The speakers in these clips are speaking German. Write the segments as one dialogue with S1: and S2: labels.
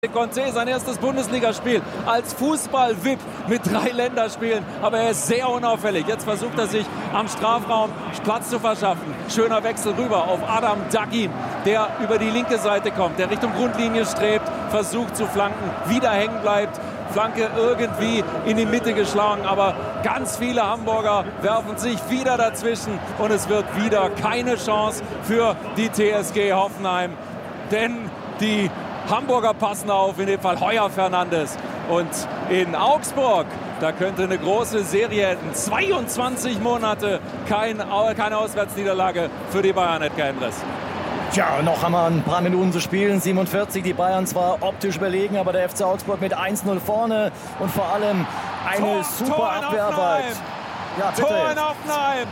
S1: Conte, sein erstes Bundesligaspiel als Fußball-VIP mit 3 Länderspielen, aber er ist sehr unauffällig. Jetzt versucht er sich am Strafraum Platz zu verschaffen. Schöner Wechsel rüber auf Adam Dagim, der über die linke Seite kommt, der Richtung Grundlinie strebt, versucht zu flanken, wieder hängen bleibt. Flanke irgendwie in die Mitte geschlagen, aber ganz viele Hamburger werfen sich wieder dazwischen und es wird wieder keine Chance für die TSG Hoffenheim, denn die Hamburger passen auf, in dem Fall Heuer Fernandes. Und in Augsburg, da könnte eine große Serie enden. 22 Monate, keine Auswärtsniederlage für die Bayern, Edgar Endres.
S2: Tja, noch haben wir ein paar Minuten zu spielen. 47, die Bayern zwar optisch überlegen, aber der FC Augsburg mit 1-0 vorne und vor allem eine super Abwehrarbeit.
S1: Ja, bitte. Tor in Hoffenheim.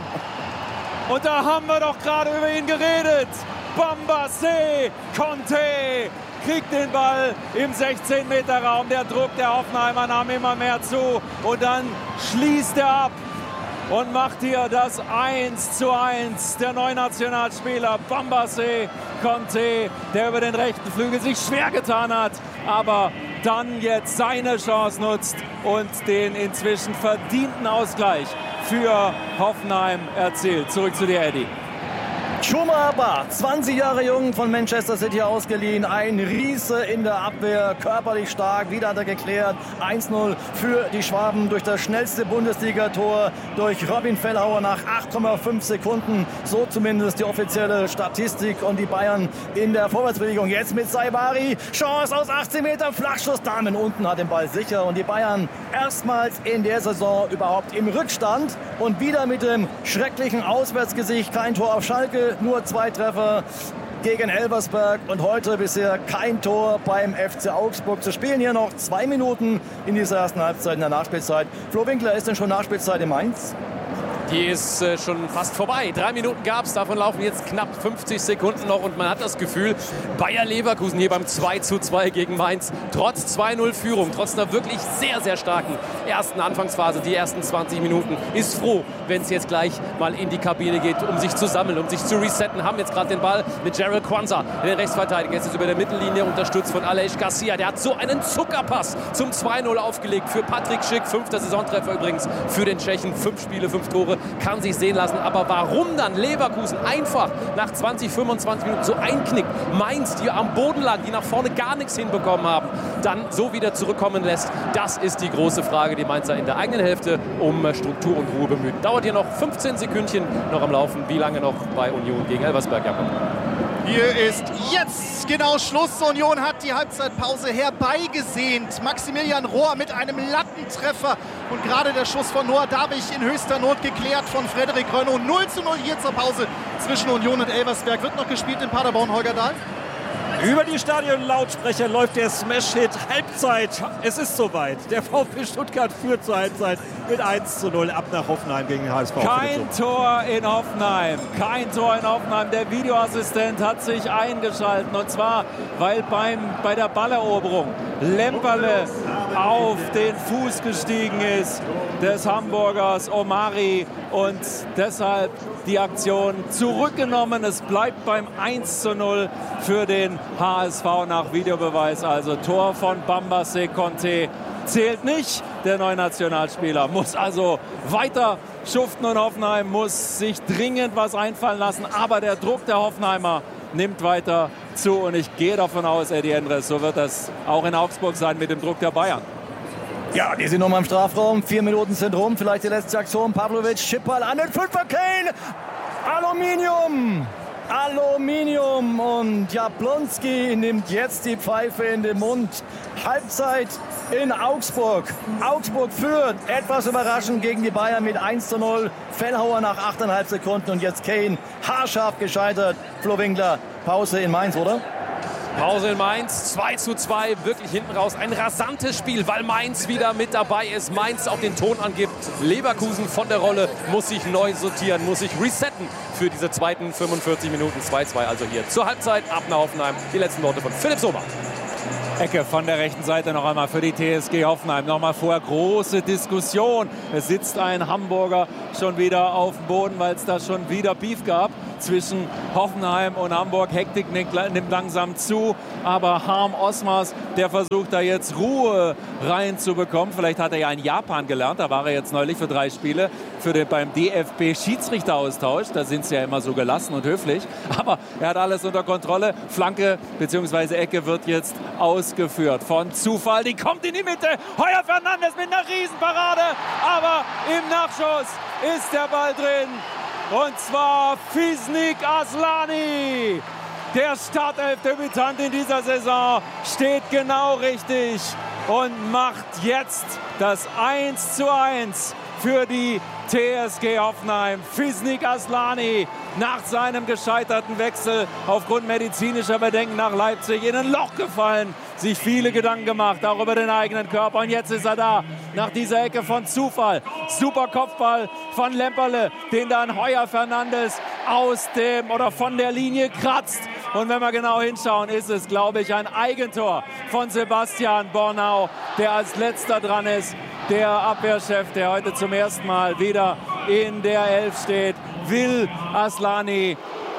S1: Und da haben wir doch gerade über ihn geredet. Bambassé, Conte kriegt den Ball im 16-Meter-Raum. Der Druck der Hoffenheimer nahm immer mehr zu. Und dann schließt er ab und macht hier das 1:1. Der neue Nationalspieler Bambassé Conte, der über den rechten Flügel sich schwer getan hat, aber dann jetzt seine Chance nutzt und den inzwischen verdienten Ausgleich für Hoffenheim erzielt. Zurück zu dir, Eddie.
S2: Chouma Ba, 20 Jahre jung, von Manchester City ausgeliehen. Ein Riese in der Abwehr, körperlich stark. Wieder hat er geklärt. 1-0 für die Schwaben durch das schnellste Bundesligator durch Robin Fellhauer nach 8,5 Sekunden. So zumindest die offizielle Statistik. Und die Bayern in der Vorwärtsbewegung. Jetzt mit Saibari. Chance aus 18 Metern. Flachschuss. Damen unten hat den Ball sicher. Und die Bayern erstmals in der Saison überhaupt im Rückstand. Und wieder mit dem schrecklichen Auswärtsgesicht. Kein Tor auf Schalke. Nur 2 Treffer gegen Elversberg und heute bisher kein Tor beim FC Augsburg. Zu spielen hier noch 2 Minuten in dieser ersten Halbzeit, in der Nachspielzeit. Flo Winkler, ist denn schon Nachspielzeit in Mainz?
S3: Die ist schon fast vorbei. 3 Minuten gab es, davon laufen jetzt knapp 50 Sekunden noch und man hat das Gefühl, Bayer Leverkusen hier beim 2:2 gegen Mainz, trotz 2:0 Führung, trotz einer wirklich sehr, sehr starken ersten Anfangsphase, die ersten 20 Minuten, ist froh, wenn es jetzt gleich mal in die Kabine geht, um sich zu sammeln, um sich zu resetten. Haben jetzt gerade den Ball mit Gerald Kwanzaa, den Rechtsverteidiger. Jetzt ist über der Mittellinie unterstützt von Aleix Garcia. Der hat so einen Zuckerpass zum 2:0 aufgelegt für Patrick Schick. 5. Saisontreffer übrigens für den Tschechen. 5 Spiele, 5 Tore. Kann sich sehen lassen, aber warum dann Leverkusen einfach nach 20, 25 Minuten so einknickt, Mainz, die am Boden lag, die nach vorne gar nichts hinbekommen haben, dann so wieder zurückkommen lässt, das ist die große Frage, die Mainzer in der eigenen Hälfte um Struktur und Ruhe bemüht. Dauert hier noch 15 Sekündchen noch am Laufen, wie lange noch bei Union gegen Elversberg, Jakob?
S4: Hier ist jetzt genau Schluss. Union hat die Halbzeitpause herbeigesehnt. Maximilian Rohr mit einem Lattentreffer. Und gerade der Schuss von Noah Davich in höchster Not geklärt von Frederik Rönno. 0:0 hier zur Pause zwischen Union und Elversberg. Wird noch gespielt in Paderborn, Holger Dahl.
S5: Über die Stadionlautsprecher läuft der Smash-Hit Halbzeit. Es ist soweit. Der VfB Stuttgart führt zur Halbzeit mit 1:0 ab nach Hoffenheim gegen den HSV.
S1: Kein Tor in Hoffenheim. Kein Tor in Hoffenheim. Der Videoassistent hat sich eingeschaltet. Und zwar, weil bei der Balleroberung Lemperle auf den Fuß gestiegen ist des Hamburgers Omari. Und deshalb die Aktion zurückgenommen. Es bleibt beim 1:0 für den HSV nach Videobeweis. Also Tor von Bambassé Conte zählt nicht. Der neue Nationalspieler muss also weiter schuften und Hoffenheim muss sich dringend was einfallen lassen. Aber der Druck der Hoffenheimer nimmt weiter zu. Und ich gehe davon aus, Eddie Endres, so wird das auch in Augsburg sein mit dem Druck der Bayern.
S2: Ja, die sind nochmal im Strafraum. 4 Minuten sind rum. Vielleicht die letzte Aktion. Pavlovic, Schippball an den 5er, Kane. Aluminium. Und Jablonski nimmt jetzt die Pfeife in den Mund. Halbzeit in Augsburg. Augsburg führt etwas überraschend gegen die Bayern mit 1:0. Fellhauer nach 8,5 Sekunden. Und jetzt Kane haarscharf gescheitert. Flo Winkler, Pause in Mainz, oder?
S3: Pause in Mainz, 2:2, wirklich hinten raus. Ein rasantes Spiel, weil Mainz wieder mit dabei ist. Mainz auch den Ton angibt. Leverkusen von der Rolle, muss sich neu sortieren, muss sich resetten für diese zweiten 45 Minuten. 2:2 also hier zur Halbzeit ab nach Hoffenheim. Die letzten Worte von Philipp Sommer.
S1: Ecke von der rechten Seite noch einmal für die TSG Hoffenheim. Nochmal vorher große Diskussion. Es sitzt ein Hamburger schon wieder auf dem Boden, weil es da schon wieder Beef gab zwischen Hoffenheim und Hamburg. Hektik nimmt langsam zu, aber Harm Osmas, der versucht da jetzt Ruhe reinzubekommen. Vielleicht hat er ja in Japan gelernt, da war er jetzt neulich für 3 Spiele beim DFB-Schiedsrichteraustausch. Da sind sie ja immer so gelassen und höflich, aber er hat alles unter Kontrolle. Flanke bzw. Ecke wird jetzt ausgeführt von Zufall. Die kommt in die Mitte. Heuer Fernandes mit einer Riesenparade, aber im Nachschuss ist der Ball drin. Und zwar Fisnik Aslani. Der Startelf-Debütant in dieser Saison steht genau richtig und macht jetzt das 1:1 für die TSG Hoffenheim. Fisnik Aslani nach seinem gescheiterten Wechsel aufgrund medizinischer Bedenken nach Leipzig in ein Loch gefallen, sich viele Gedanken gemacht, auch über den eigenen Körper. Und jetzt ist er da, nach dieser Ecke von Zufall. Super Kopfball von Lemperle, den dann Heuer Fernandes von der Linie kratzt. Und wenn wir genau hinschauen, ist es, glaube ich, ein Eigentor von Sebastian Bornau, der als letzter dran ist. Der Abwehrchef, der heute zum ersten Mal wieder in der Elf steht, will Aslani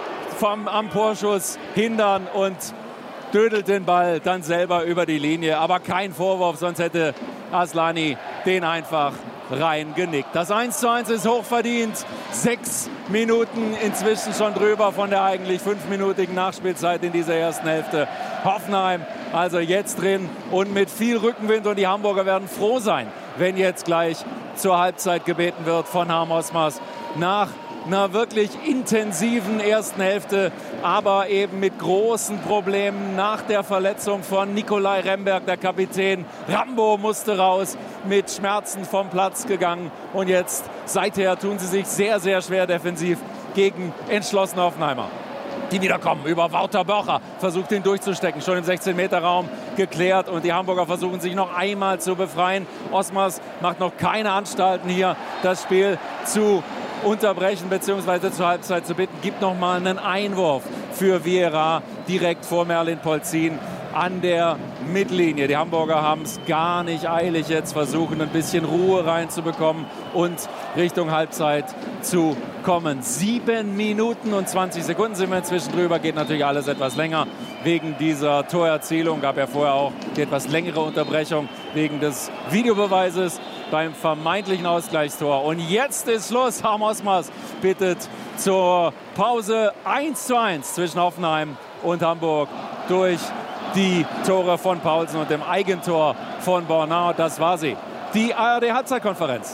S1: am Torschuss hindern und dödelt den Ball dann selber über die Linie. Aber kein Vorwurf, sonst hätte Aslani den einfach reingenickt. Das 1:1 ist hochverdient. 6 Minuten inzwischen schon drüber von der eigentlich 5-minütigen Nachspielzeit in dieser ersten Hälfte. Hoffenheim also jetzt drin und mit viel Rückenwind. Und die Hamburger werden froh sein, wenn jetzt gleich zur Halbzeit gebeten wird von Harm Osmas. Nach einer wirklich intensiven ersten Hälfte, aber eben mit großen Problemen nach der Verletzung von Nikolai Remberg, der Kapitän. Rambo musste raus, mit Schmerzen vom Platz gegangen. Und jetzt, seither tun sie sich sehr, sehr schwer defensiv gegen entschlossene Hoffenheimer. Die wiederkommen über Wouter Börcher, versucht ihn durchzustecken, schon im 16-Meter-Raum geklärt und die Hamburger versuchen sich noch einmal zu befreien. Osmas macht noch keine Anstalten hier, das Spiel zu unterbrechen bzw. zur Halbzeit zu bitten. Gibt noch mal einen Einwurf für Vieira direkt vor Merlin Polzin an der Mittellinie. Die Hamburger haben es gar nicht eilig jetzt, versuchen ein bisschen Ruhe reinzubekommen und Richtung Halbzeit zu kommen. 7 Minuten und 20 Sekunden sind wir inzwischen drüber. Geht natürlich alles etwas länger wegen dieser Torerzielung. Gab ja vorher auch die etwas längere Unterbrechung wegen des Videobeweises beim vermeintlichen Ausgleichstor. Und jetzt ist Schluss. Harm Osmas bittet zur Pause. 1:1 zwischen Hoffenheim und Hamburg durch die Tore von Paulsen und dem Eigentor von Bornau. Das war sie. Die ARD-Halbzeitkonferenz.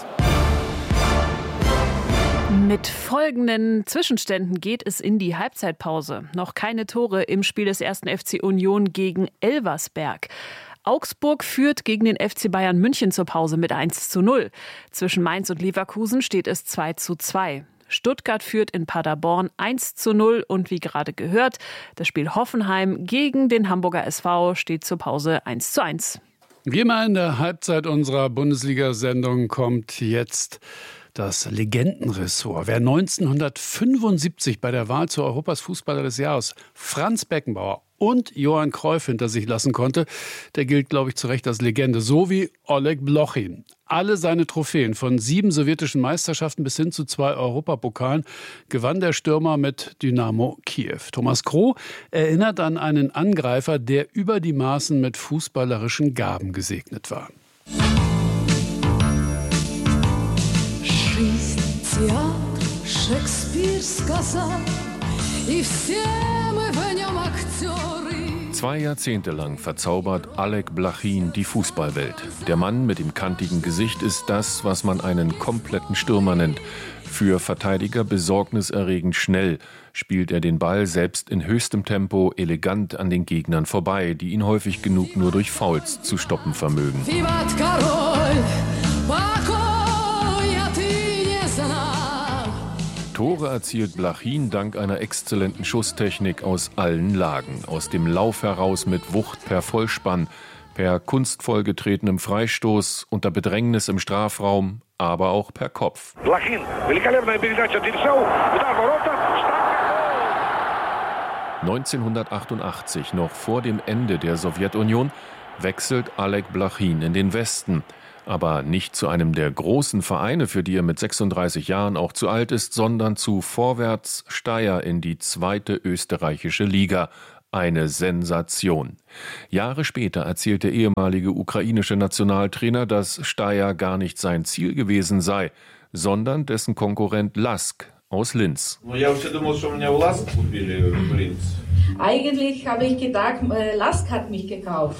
S6: Mit folgenden Zwischenständen geht es in die Halbzeitpause. Noch keine Tore im Spiel des 1. FC Union gegen Elversberg. Augsburg führt gegen den FC Bayern München zur Pause mit 1:0. Zwischen Mainz und Leverkusen steht es 2:2. Stuttgart führt in Paderborn 1:0 und wie gerade gehört, das Spiel Hoffenheim gegen den Hamburger SV steht zur Pause 1:1.
S7: Wie immer in der Halbzeit unserer Bundesliga-Sendung kommt jetzt das Legendenressort. Wer 1975 bei der Wahl zu Europas Fußballer des Jahres Franz Beckenbauer und Johann Cruyff hinter sich lassen konnte, der gilt, glaube ich, zu Recht als Legende. So wie Oleg Blochin. Alle seine Trophäen, von 7 sowjetischen Meisterschaften bis hin zu 2 Europapokalen, gewann der Stürmer mit Dynamo Kiew. Thomas Kroh erinnert an einen Angreifer, der über die Maßen mit fußballerischen Gaben gesegnet war.
S8: Шекспир сказал, и все мы в нем актеры.
S9: 2 Jahrzehnte lang verzaubert Oleg Blochin die Fußballwelt. Der Mann mit dem kantigen Gesicht ist das, was man einen kompletten Stürmer nennt. Für Verteidiger besorgniserregend schnell spielt er den Ball selbst in höchstem Tempo elegant an den Gegnern vorbei, die ihn häufig genug nur durch Fouls zu stoppen vermögen. Tore erzielt Blochin dank einer exzellenten Schusstechnik aus allen Lagen. Aus dem Lauf heraus mit Wucht per Vollspann, per kunstvoll getretenem Freistoß, unter Bedrängnis im Strafraum, aber auch per Kopf. 1988, noch vor dem Ende der Sowjetunion, wechselt Oleg Blochin in den Westen. Aber nicht zu einem der großen Vereine, für die er mit 36 Jahren auch zu alt ist, sondern zu Vorwärts Steyr in die 2. österreichische Liga. Eine Sensation. Jahre später erzählt der ehemalige ukrainische Nationaltrainer, dass Steyr gar nicht sein Ziel gewesen sei, sondern dessen Konkurrent Lask aus Linz.
S10: Eigentlich habe ich gedacht, Lask hat mich gekauft.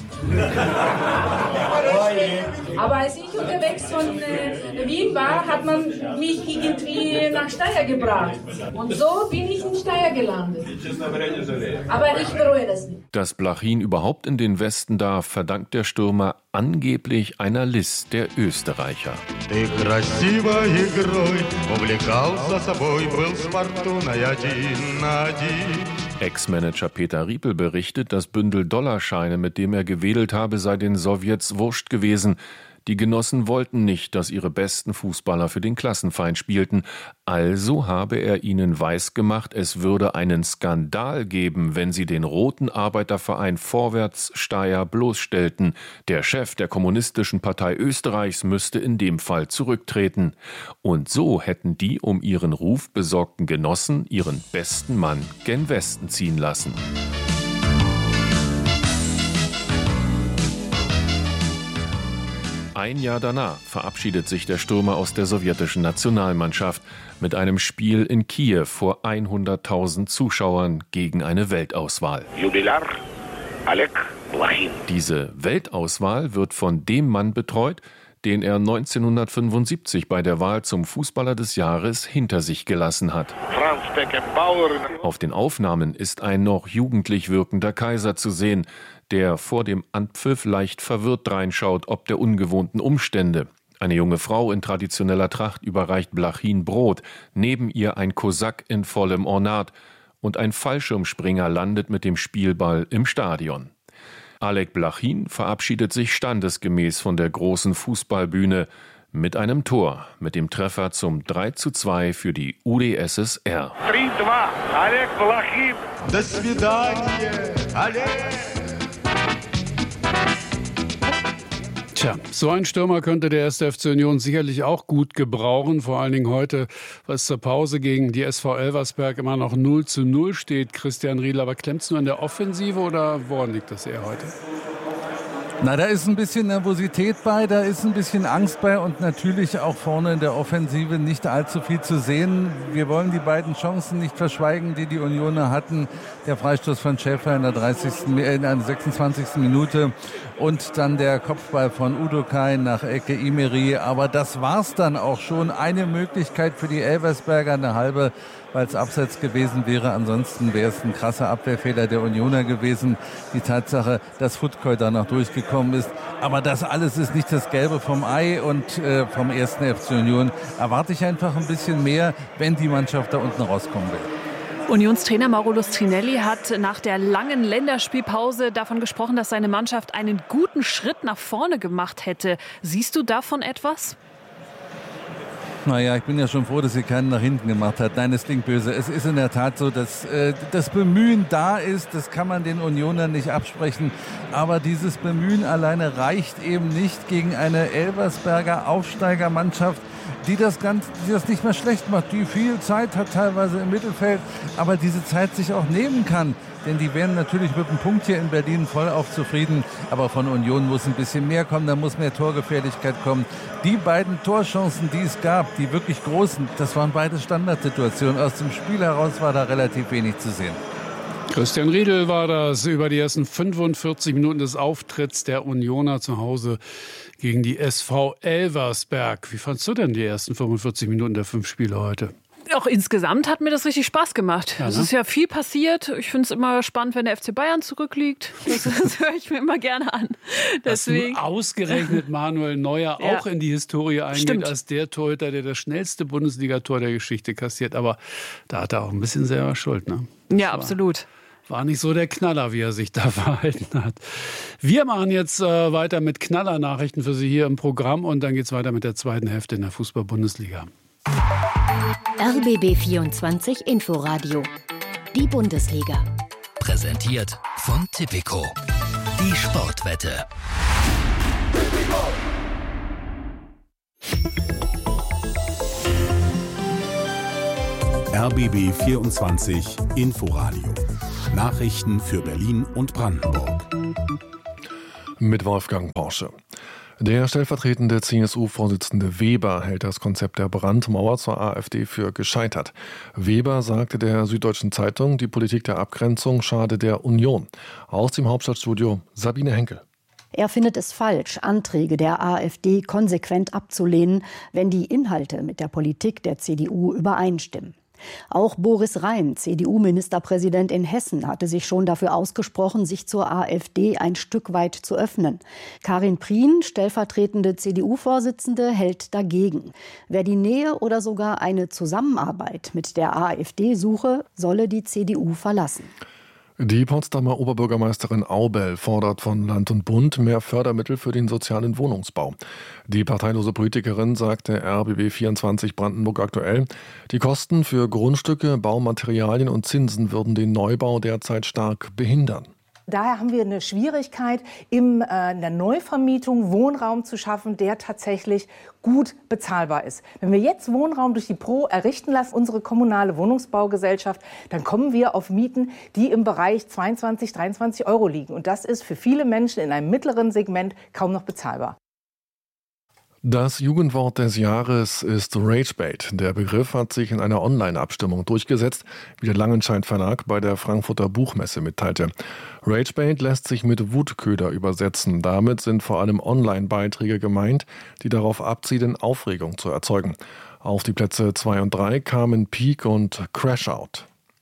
S10: Aber als ich unterwegs von Wien war, hat man mich irgendwie nach Steyr gebracht. Und so bin ich in Steyr gelandet. Aber ich bereue das nicht.
S9: Dass Blachin überhaupt in den Westen darf, verdankt der Stürmer angeblich einer List der Österreicher. Ex-Manager Peter Riepel berichtet, das Bündel Dollarscheine, mit dem er gewedelt habe, sei den Sowjets wurscht gewesen. Die Genossen wollten nicht, dass ihre besten Fußballer für den Klassenfeind spielten. Also habe er ihnen weisgemacht, es würde einen Skandal geben, wenn sie den roten Arbeiterverein Vorwärts Steyr bloßstellten. Der Chef der Kommunistischen Partei Österreichs müsste in dem Fall zurücktreten. Und so hätten die um ihren Ruf besorgten Genossen ihren besten Mann gen Westen ziehen lassen. Ein Jahr danach verabschiedet sich der Stürmer aus der sowjetischen Nationalmannschaft mit einem Spiel in Kiew vor 100.000 Zuschauern gegen eine Weltauswahl.
S11: Jubilar Oleg Blachin.
S9: Diese Weltauswahl wird von dem Mann betreut, den er 1975 bei der Wahl zum Fußballer des Jahres hinter sich gelassen hat.
S11: Franz Beckenbauer.
S9: Auf den Aufnahmen ist ein noch jugendlich wirkender Kaiser zu sehen, der vor dem Anpfiff leicht verwirrt reinschaut ob der ungewohnten Umstände. Eine junge Frau in traditioneller Tracht überreicht Blachin Brot, neben ihr ein Kosak in vollem Ornat und ein Fallschirmspringer landet mit dem Spielball im Stadion. Oleg Blachin verabschiedet sich standesgemäß von der großen Fußballbühne mit einem Tor, mit dem Treffer zum 3:2 für die UdSSR.
S11: 3-2, Oleg Blachin.
S12: До свидания, Oleg.
S7: Tja, so ein Stürmer könnte der 1. FC Union sicherlich auch gut gebrauchen. Vor allen Dingen heute, was zur Pause gegen die SV Elversberg immer noch 0:0 steht. Christian Riedl, aber klemmt es nur in der Offensive oder woran liegt das eher heute?
S13: Na, da ist ein bisschen Nervosität bei, da ist ein bisschen Angst bei und natürlich auch vorne in der Offensive nicht allzu viel zu sehen. Wir wollen die beiden Chancen nicht verschweigen, die die Unioner hatten. Der Freistoß von Schäfer in der 26. Minute und dann der Kopfball von Udokai nach Ecke Imeri. Aber das war's dann auch schon. Eine Möglichkeit für die Elversberger, eine halbe, weil es abseits gewesen wäre. Ansonsten wäre es ein krasser Abwehrfehler der Unioner gewesen. Die Tatsache, dass Futkoi da noch durchgekommen ist. Aber das alles ist nicht das Gelbe vom Ei und vom 1. FC Union erwarte ich einfach ein bisschen mehr, wenn die Mannschaft da unten rauskommen will.
S6: Unionstrainer Mauro Lustrinelli hat nach der langen Länderspielpause davon gesprochen, dass seine Mannschaft einen guten Schritt nach vorne gemacht hätte. Siehst du davon etwas?
S13: Naja, ich bin ja schon froh, dass sie keinen nach hinten gemacht hat. Nein, das klingt böse. Es ist in der Tat so, dass das Bemühen da ist. Das kann man den Unionern nicht absprechen. Aber dieses Bemühen alleine reicht eben nicht gegen eine Elversberger Aufsteigermannschaft, die das nicht mehr schlecht macht, die viel Zeit hat teilweise im Mittelfeld, aber diese Zeit sich auch nehmen kann. Denn die wären natürlich mit dem Punkt hier in Berlin vollauf zufrieden. Aber von Union muss ein bisschen mehr kommen, da muss mehr Torgefährlichkeit kommen. Die beiden Torchancen, die es gab, die wirklich großen, das waren beide Standardsituationen. Aus dem Spiel heraus war da relativ wenig zu sehen.
S7: Christian Riedl war das über die ersten 45 Minuten des Auftritts der Unioner zu Hause gegen die SV Elversberg. Wie fandst du denn die ersten 45 Minuten der 5 Spiele heute?
S6: Auch insgesamt hat mir das richtig Spaß gemacht.
S7: Ja, ne?
S6: Es ist ja viel passiert. Ich finde es immer spannend, wenn der FC Bayern zurückliegt. Das höre ich mir immer gerne an. Deswegen.
S7: Dass ausgerechnet Manuel Neuer auch in die Historie eingeht,
S6: Stimmt.
S7: als der Torhüter, der das schnellste Bundesligator der Geschichte kassiert. Aber da hat er auch ein bisschen selber Schuld, ne?
S6: Ja, absolut.
S7: War nicht so der Knaller, wie er sich da verhalten hat. Wir machen jetzt weiter mit Knaller-Nachrichten für Sie hier im Programm und dann geht es weiter mit der zweiten Hälfte in der Fußball-Bundesliga.
S14: RBB 24 Inforadio. Die Bundesliga.
S15: Präsentiert von Tipico. Die Sportwette.
S16: RBB 24 Inforadio. Nachrichten für Berlin und Brandenburg.
S9: Mit Wolfgang Porsche. Der stellvertretende CSU-Vorsitzende Weber hält das Konzept der Brandmauer zur AfD für gescheitert. Weber sagte der Süddeutschen Zeitung, die Politik der Abgrenzung schade der Union. Aus dem Hauptstadtstudio Sabine Henkel.
S17: Er findet es falsch, Anträge der AfD konsequent abzulehnen, wenn die Inhalte mit der Politik der CDU übereinstimmen. Auch Boris Rhein, CDU-Ministerpräsident in Hessen, hatte sich schon dafür ausgesprochen, sich zur AfD ein Stück weit zu öffnen. Karin Prien, stellvertretende CDU-Vorsitzende, hält dagegen. Wer die Nähe oder sogar eine Zusammenarbeit mit der AfD suche, solle die CDU verlassen.
S9: Die Potsdamer Oberbürgermeisterin Aubel fordert von Land und Bund mehr Fördermittel für den sozialen Wohnungsbau. Die parteilose Politikerin sagte RBB 24 Brandenburg aktuell, die Kosten für Grundstücke, Baumaterialien und Zinsen würden den Neubau derzeit stark behindern.
S18: Daher haben wir eine Schwierigkeit, in der Neuvermietung Wohnraum zu schaffen, der tatsächlich gut bezahlbar ist. Wenn wir jetzt Wohnraum durch die Pro errichten lassen, unsere kommunale Wohnungsbaugesellschaft, dann kommen wir auf Mieten, die im Bereich 22, 23 € liegen. Und das ist für viele Menschen in einem mittleren Segment kaum noch bezahlbar.
S9: Das Jugendwort des Jahres ist Ragebait. Der Begriff hat sich in einer Online-Abstimmung durchgesetzt, wie der Langenscheidt Verlag bei der Frankfurter Buchmesse mitteilte. Ragebait lässt sich mit Wutköder übersetzen. Damit sind vor allem Online-Beiträge gemeint, die darauf abzielen, Aufregung zu erzeugen. Auf die Plätze 2 und 3 kamen Peak und Crashout.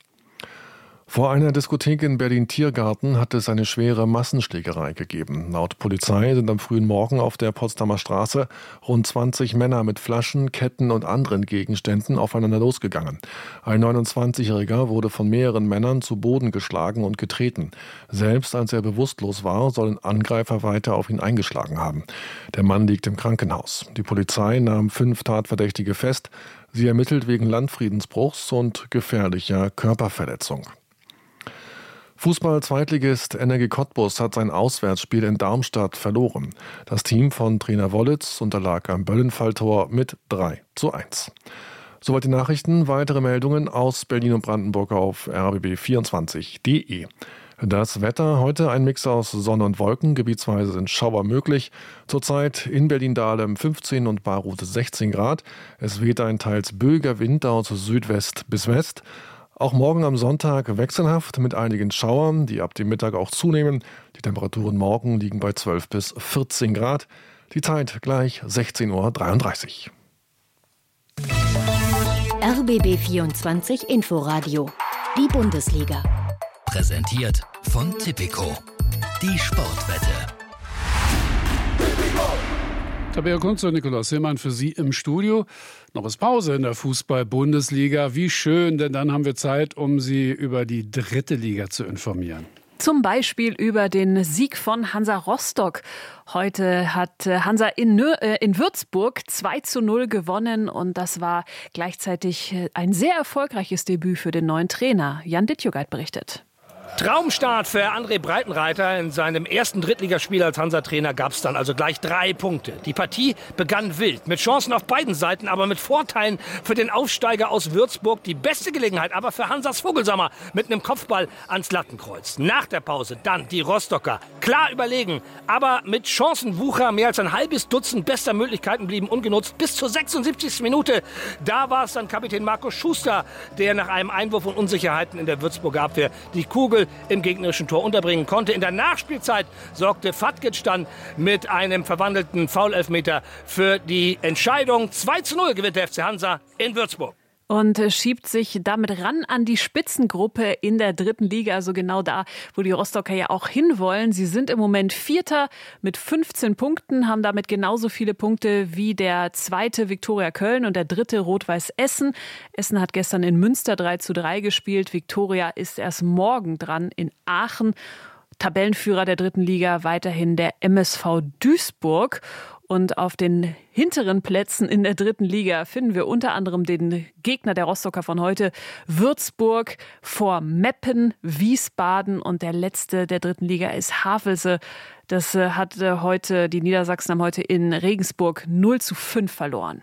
S9: Vor einer Diskothek in Berlin-Tiergarten hat es eine schwere Massenschlägerei gegeben. Laut Polizei sind am frühen Morgen auf der Potsdamer Straße rund 20 Männer mit Flaschen, Ketten und anderen Gegenständen aufeinander losgegangen. Ein 29-Jähriger wurde von mehreren Männern zu Boden geschlagen und getreten. Selbst als er bewusstlos war, sollen Angreifer weiter auf ihn eingeschlagen haben. Der Mann liegt im Krankenhaus. Die Polizei nahm 5 Tatverdächtige fest. Sie ermittelt wegen Landfriedensbruchs und gefährlicher Körperverletzung. Fußball-Zweitligist Energie Cottbus hat sein Auswärtsspiel in Darmstadt verloren. Das Team von Trainer Wollitz unterlag am Böllenfalltor mit 3:1. Soweit die Nachrichten. Weitere Meldungen aus Berlin und Brandenburg auf rbb24.de. Das Wetter heute ein Mix aus Sonne und Wolken, gebietsweise sind Schauer möglich. Zurzeit in Berlin-Dahlem 15 und Bayreuth 16 Grad. Es weht ein teils böiger Wind aus Südwest bis West. Auch morgen am Sonntag wechselhaft mit einigen Schauern, die ab dem Mittag auch zunehmen. Die Temperaturen morgen liegen bei 12 bis 14 Grad. Die Zeit gleich 16:33
S14: Uhr. RBB 24 Inforadio. Die Bundesliga.
S15: Präsentiert von Tipico. Die Sportwette.
S7: Tabea Kunz und Nikolaus Hillmann für Sie im Studio. Noch ist Pause in der Fußball-Bundesliga. Wie schön, denn dann haben wir Zeit, um Sie über die 3. Liga zu informieren.
S6: Zum Beispiel über den Sieg von Hansa Rostock. Heute hat Hansa in Würzburg 2:0 gewonnen und das war gleichzeitig ein sehr erfolgreiches Debüt für den neuen Trainer. Jan Dittjugeit berichtet.
S19: Traumstart für André Breitenreiter. In seinem ersten Drittligaspiel als Hansa-Trainer gab es dann also gleich 3 Punkte. Die Partie begann wild, mit Chancen auf beiden Seiten, aber mit Vorteilen für den Aufsteiger aus Würzburg. Die beste Gelegenheit aber für Hansas Vogelsammer mit einem Kopfball ans Lattenkreuz. Nach der Pause dann die Rostocker. Klar überlegen, aber mit Chancenwucher. Mehr als ein halbes Dutzend bester Möglichkeiten blieben ungenutzt. Bis zur 76. Minute. Da war es dann Kapitän Markus Schuster, der nach einem Einwurf und Unsicherheiten in der Würzburger Abwehr die Kugel im gegnerischen Tor unterbringen konnte. In der Nachspielzeit sorgte Fatkic dann mit einem verwandelten Foul-Elfmeter für die Entscheidung. 2:0 gewinnt der FC Hansa in Würzburg.
S6: Und schiebt sich damit ran an die Spitzengruppe in der 3. Liga, also genau da, wo die Rostocker ja auch hinwollen. Sie sind im Moment Vierter mit 15 Punkten, haben damit genauso viele Punkte wie der 2. Viktoria Köln und der 3. Rot-Weiß Essen. Essen hat gestern in Münster 3:3 gespielt. Viktoria ist erst morgen dran in Aachen. Tabellenführer der 3. Liga weiterhin der MSV Duisburg. Und auf den hinteren Plätzen in der 3. Liga finden wir unter anderem den Gegner der Rostocker von heute, Würzburg, vor Meppen, Wiesbaden und der letzte der 3. Liga ist Havelse. Die Niedersachsen haben heute in Regensburg 0:5 verloren.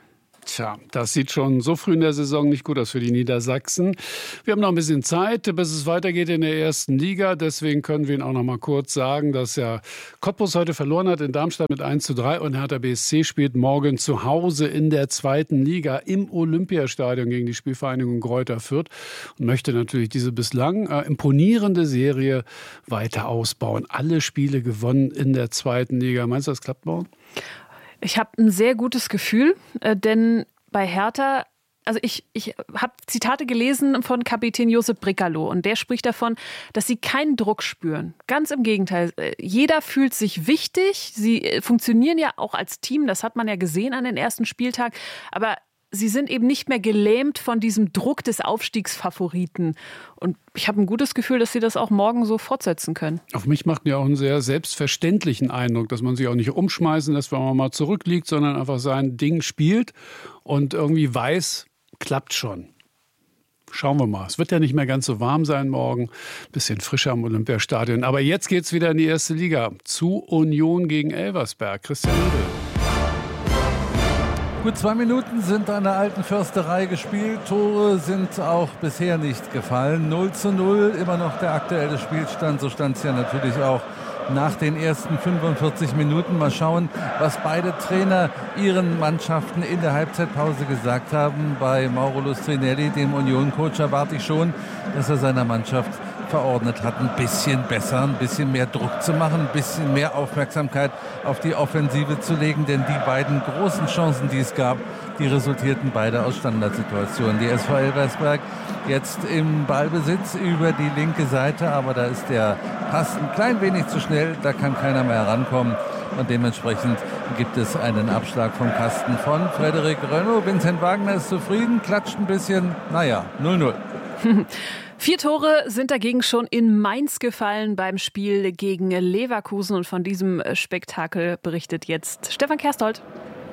S7: Tja, das sieht schon so früh in der Saison nicht gut aus für die Niedersachsen. Wir haben noch ein bisschen Zeit, bis es weitergeht in der ersten Liga. Deswegen können wir Ihnen auch noch mal kurz sagen, dass ja Cottbus heute verloren hat in Darmstadt mit 1:3 und Hertha BSC spielt morgen zu Hause in der zweiten Liga im Olympiastadion gegen die Spielvereinigung Greuther Fürth und möchte natürlich diese bislang imponierende Serie weiter ausbauen. Alle Spiele gewonnen in der zweiten Liga. Meinst du, das klappt morgen?
S6: Ich habe ein sehr gutes Gefühl, denn bei Hertha, also ich habe Zitate gelesen von Kapitän Josip Brekalo und der spricht davon, dass sie keinen Druck spüren. Ganz im Gegenteil, jeder fühlt sich wichtig, sie funktionieren ja auch als Team, das hat man ja gesehen an den ersten Spieltag, aber sie sind eben nicht mehr gelähmt von diesem Druck des Aufstiegsfavoriten. Und ich habe ein gutes Gefühl, dass sie das auch morgen so fortsetzen können.
S7: Auf mich macht ja auch einen sehr selbstverständlichen Eindruck, dass man sich auch nicht umschmeißen lässt, wenn man mal zurückliegt, sondern einfach sein Ding spielt und irgendwie weiß, klappt schon. Schauen wir mal. Es wird ja nicht mehr ganz so warm sein morgen. Bisschen frischer am Olympiastadion. Aber jetzt geht's wieder in die erste Liga. Zu Union gegen Elversberg. Christian Ude.
S13: Gut 2 Minuten sind an der alten Försterei gespielt. Tore sind auch bisher nicht gefallen. 0:0, immer noch der aktuelle Spielstand. So stand es ja natürlich auch nach den ersten 45 Minuten. Mal schauen, was beide Trainer ihren Mannschaften in der Halbzeitpause gesagt haben. Bei Mauro Lustrinelli, dem Union-Coach, erwarte ich schon, dass er seiner Mannschaft verordnet hat, ein bisschen besser, ein bisschen mehr Druck zu machen, ein bisschen mehr Aufmerksamkeit auf die Offensive zu legen, denn die beiden großen Chancen, die es gab, die resultierten beide aus Standardsituationen. Die SV Elversberg jetzt im Ballbesitz über die linke Seite, aber da ist der Pass ein klein wenig zu schnell, da kann keiner mehr herankommen und dementsprechend gibt es einen Abschlag vom Kasten von Frederik Rönno. Vincent Wagner ist zufrieden, klatscht ein bisschen, 0:0.
S6: 4 Tore sind dagegen schon in Mainz gefallen beim Spiel gegen Leverkusen. Und von diesem Spektakel berichtet jetzt Stefan Kersthold.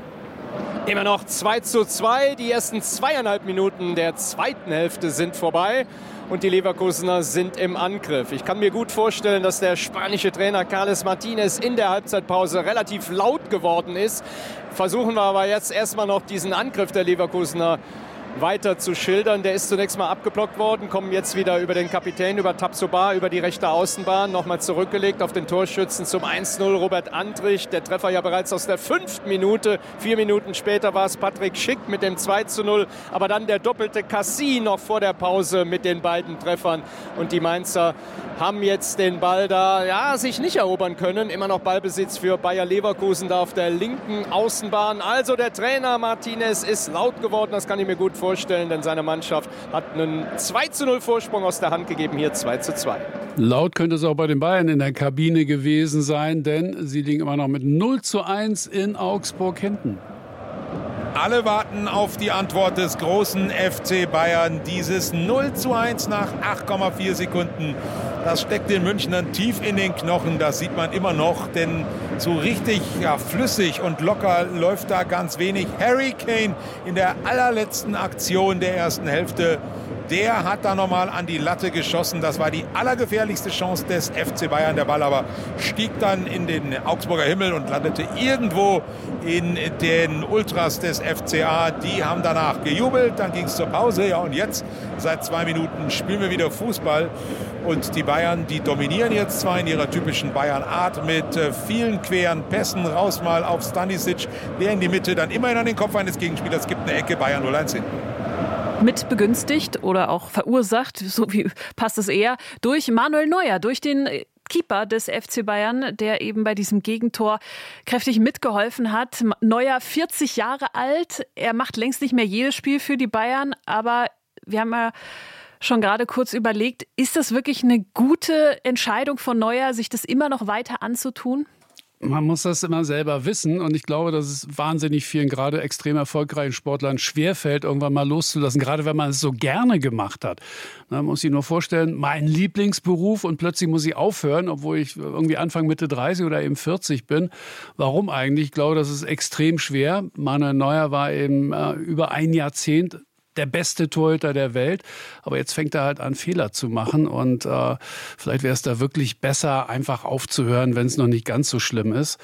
S3: Immer noch 2:2. Die ersten 2,5 Minuten der zweiten Hälfte sind vorbei. Und die Leverkusener sind im Angriff. Ich kann mir gut vorstellen, dass der spanische Trainer Carles Martinez in der Halbzeitpause relativ laut geworden ist. Versuchen wir aber jetzt erstmal noch diesen Angriff der Leverkusener weiter zu schildern. Der ist zunächst mal abgeblockt worden, kommen jetzt wieder über den Kapitän, über Tabsoba, über die rechte Außenbahn, nochmal zurückgelegt auf den Torschützen zum 1:0 Robert Andrich. Der Treffer ja bereits aus der 5. Minute. 4 Minuten später war es Patrick Schick mit dem 2:0. Aber dann der doppelte Cassie noch vor der Pause mit den beiden Treffern. Und die Mainzer haben jetzt den Ball da, sich nicht erobern können. Immer noch Ballbesitz für Bayer Leverkusen da auf der linken Außenbahn. Also der Trainer Martinez ist laut geworden, das kann ich mir gut vorstellen, denn seine Mannschaft hat einen 2:0 Vorsprung aus der Hand gegeben, hier 2:2.
S7: Laut könnte es auch bei den Bayern in der Kabine gewesen sein, denn sie liegen immer noch mit 0:1 in Augsburg hinten.
S20: Alle warten auf die Antwort des großen FC Bayern. Dieses 0:1 nach 8,4 Sekunden. Das steckt den Münchnern tief in den Knochen. Das sieht man immer noch, denn so richtig flüssig und locker läuft da ganz wenig. Harry Kane in der allerletzten Aktion der ersten Hälfte. Der hat da nochmal an die Latte geschossen. Das war die allergefährlichste Chance des FC Bayern. Der Ball aber stieg dann in den Augsburger Himmel und landete irgendwo in den Ultras des FCA. Die haben danach gejubelt, dann ging es zur Pause. Ja, und jetzt, seit 2 Minuten, spielen wir wieder Fußball. Und die Bayern, die dominieren jetzt zwar in ihrer typischen Bayern-Art mit vielen queren Pässen, raus mal auf Stanisic, der in die Mitte, dann immerhin an den Kopf eines Gegenspielers, gibt eine Ecke, Bayern 0:1 hinten.
S6: Mit begünstigt oder auch verursacht, so wie passt es eher, durch Manuel Neuer, durch den Keeper des FC Bayern, der eben bei diesem Gegentor kräftig mitgeholfen hat. Neuer 40 Jahre alt, er macht längst nicht mehr jedes Spiel für die Bayern, aber wir haben ja schon gerade kurz überlegt, ist das wirklich eine gute Entscheidung von Neuer, sich das immer noch weiter anzutun?
S7: Man muss das immer selber wissen und ich glaube, dass es wahnsinnig vielen, gerade extrem erfolgreichen Sportlern schwerfällt, irgendwann mal loszulassen, gerade wenn man es so gerne gemacht hat. Man muss sich nur vorstellen, mein Lieblingsberuf und plötzlich muss ich aufhören, obwohl ich irgendwie Anfang, Mitte 30 oder eben 40 bin. Warum eigentlich? Ich glaube, das ist extrem schwer. Manuel Neuer war eben über ein Jahrzehnt der beste Torhüter der Welt. Aber jetzt fängt er halt an, Fehler zu machen. Und vielleicht wäre es da wirklich besser, einfach aufzuhören, wenn es noch nicht ganz so schlimm ist.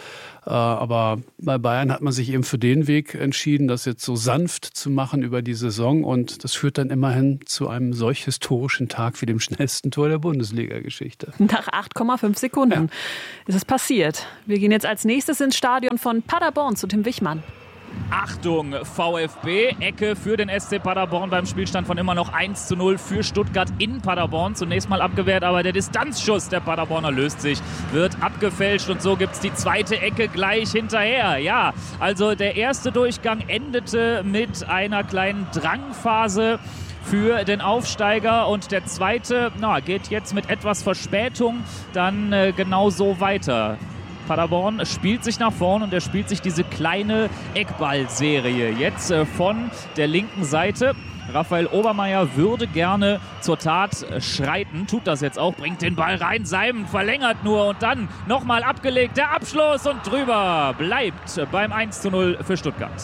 S7: Aber bei Bayern hat man sich eben für den Weg entschieden, das jetzt so sanft zu machen über die Saison. Und das führt dann immerhin zu einem solch historischen Tag wie dem schnellsten Tor der Bundesliga-Geschichte.
S6: Nach 8,5 Sekunden ist es passiert. Wir gehen jetzt als nächstes ins Stadion von Paderborn zu Tim Wichmann.
S21: Achtung, VfB, Ecke für den SC Paderborn beim Spielstand von immer noch 1:0 für Stuttgart in Paderborn. Zunächst mal abgewehrt, aber der Distanzschuss der Paderborner löst sich, wird abgefälscht und so gibt es die zweite Ecke gleich hinterher. Ja, also der erste Durchgang endete mit einer kleinen Drangphase für den Aufsteiger und der zweite geht jetzt mit etwas Verspätung dann genau so weiter. Paderborn spielt sich nach vorn und er spielt sich diese kleine Eckballserie jetzt von der linken Seite. Raphael Obermeier würde gerne zur Tat schreiten, tut das jetzt auch, bringt den Ball rein, Seim verlängert nur und dann nochmal abgelegt, der Abschluss und drüber bleibt beim 1:0 für Stuttgart.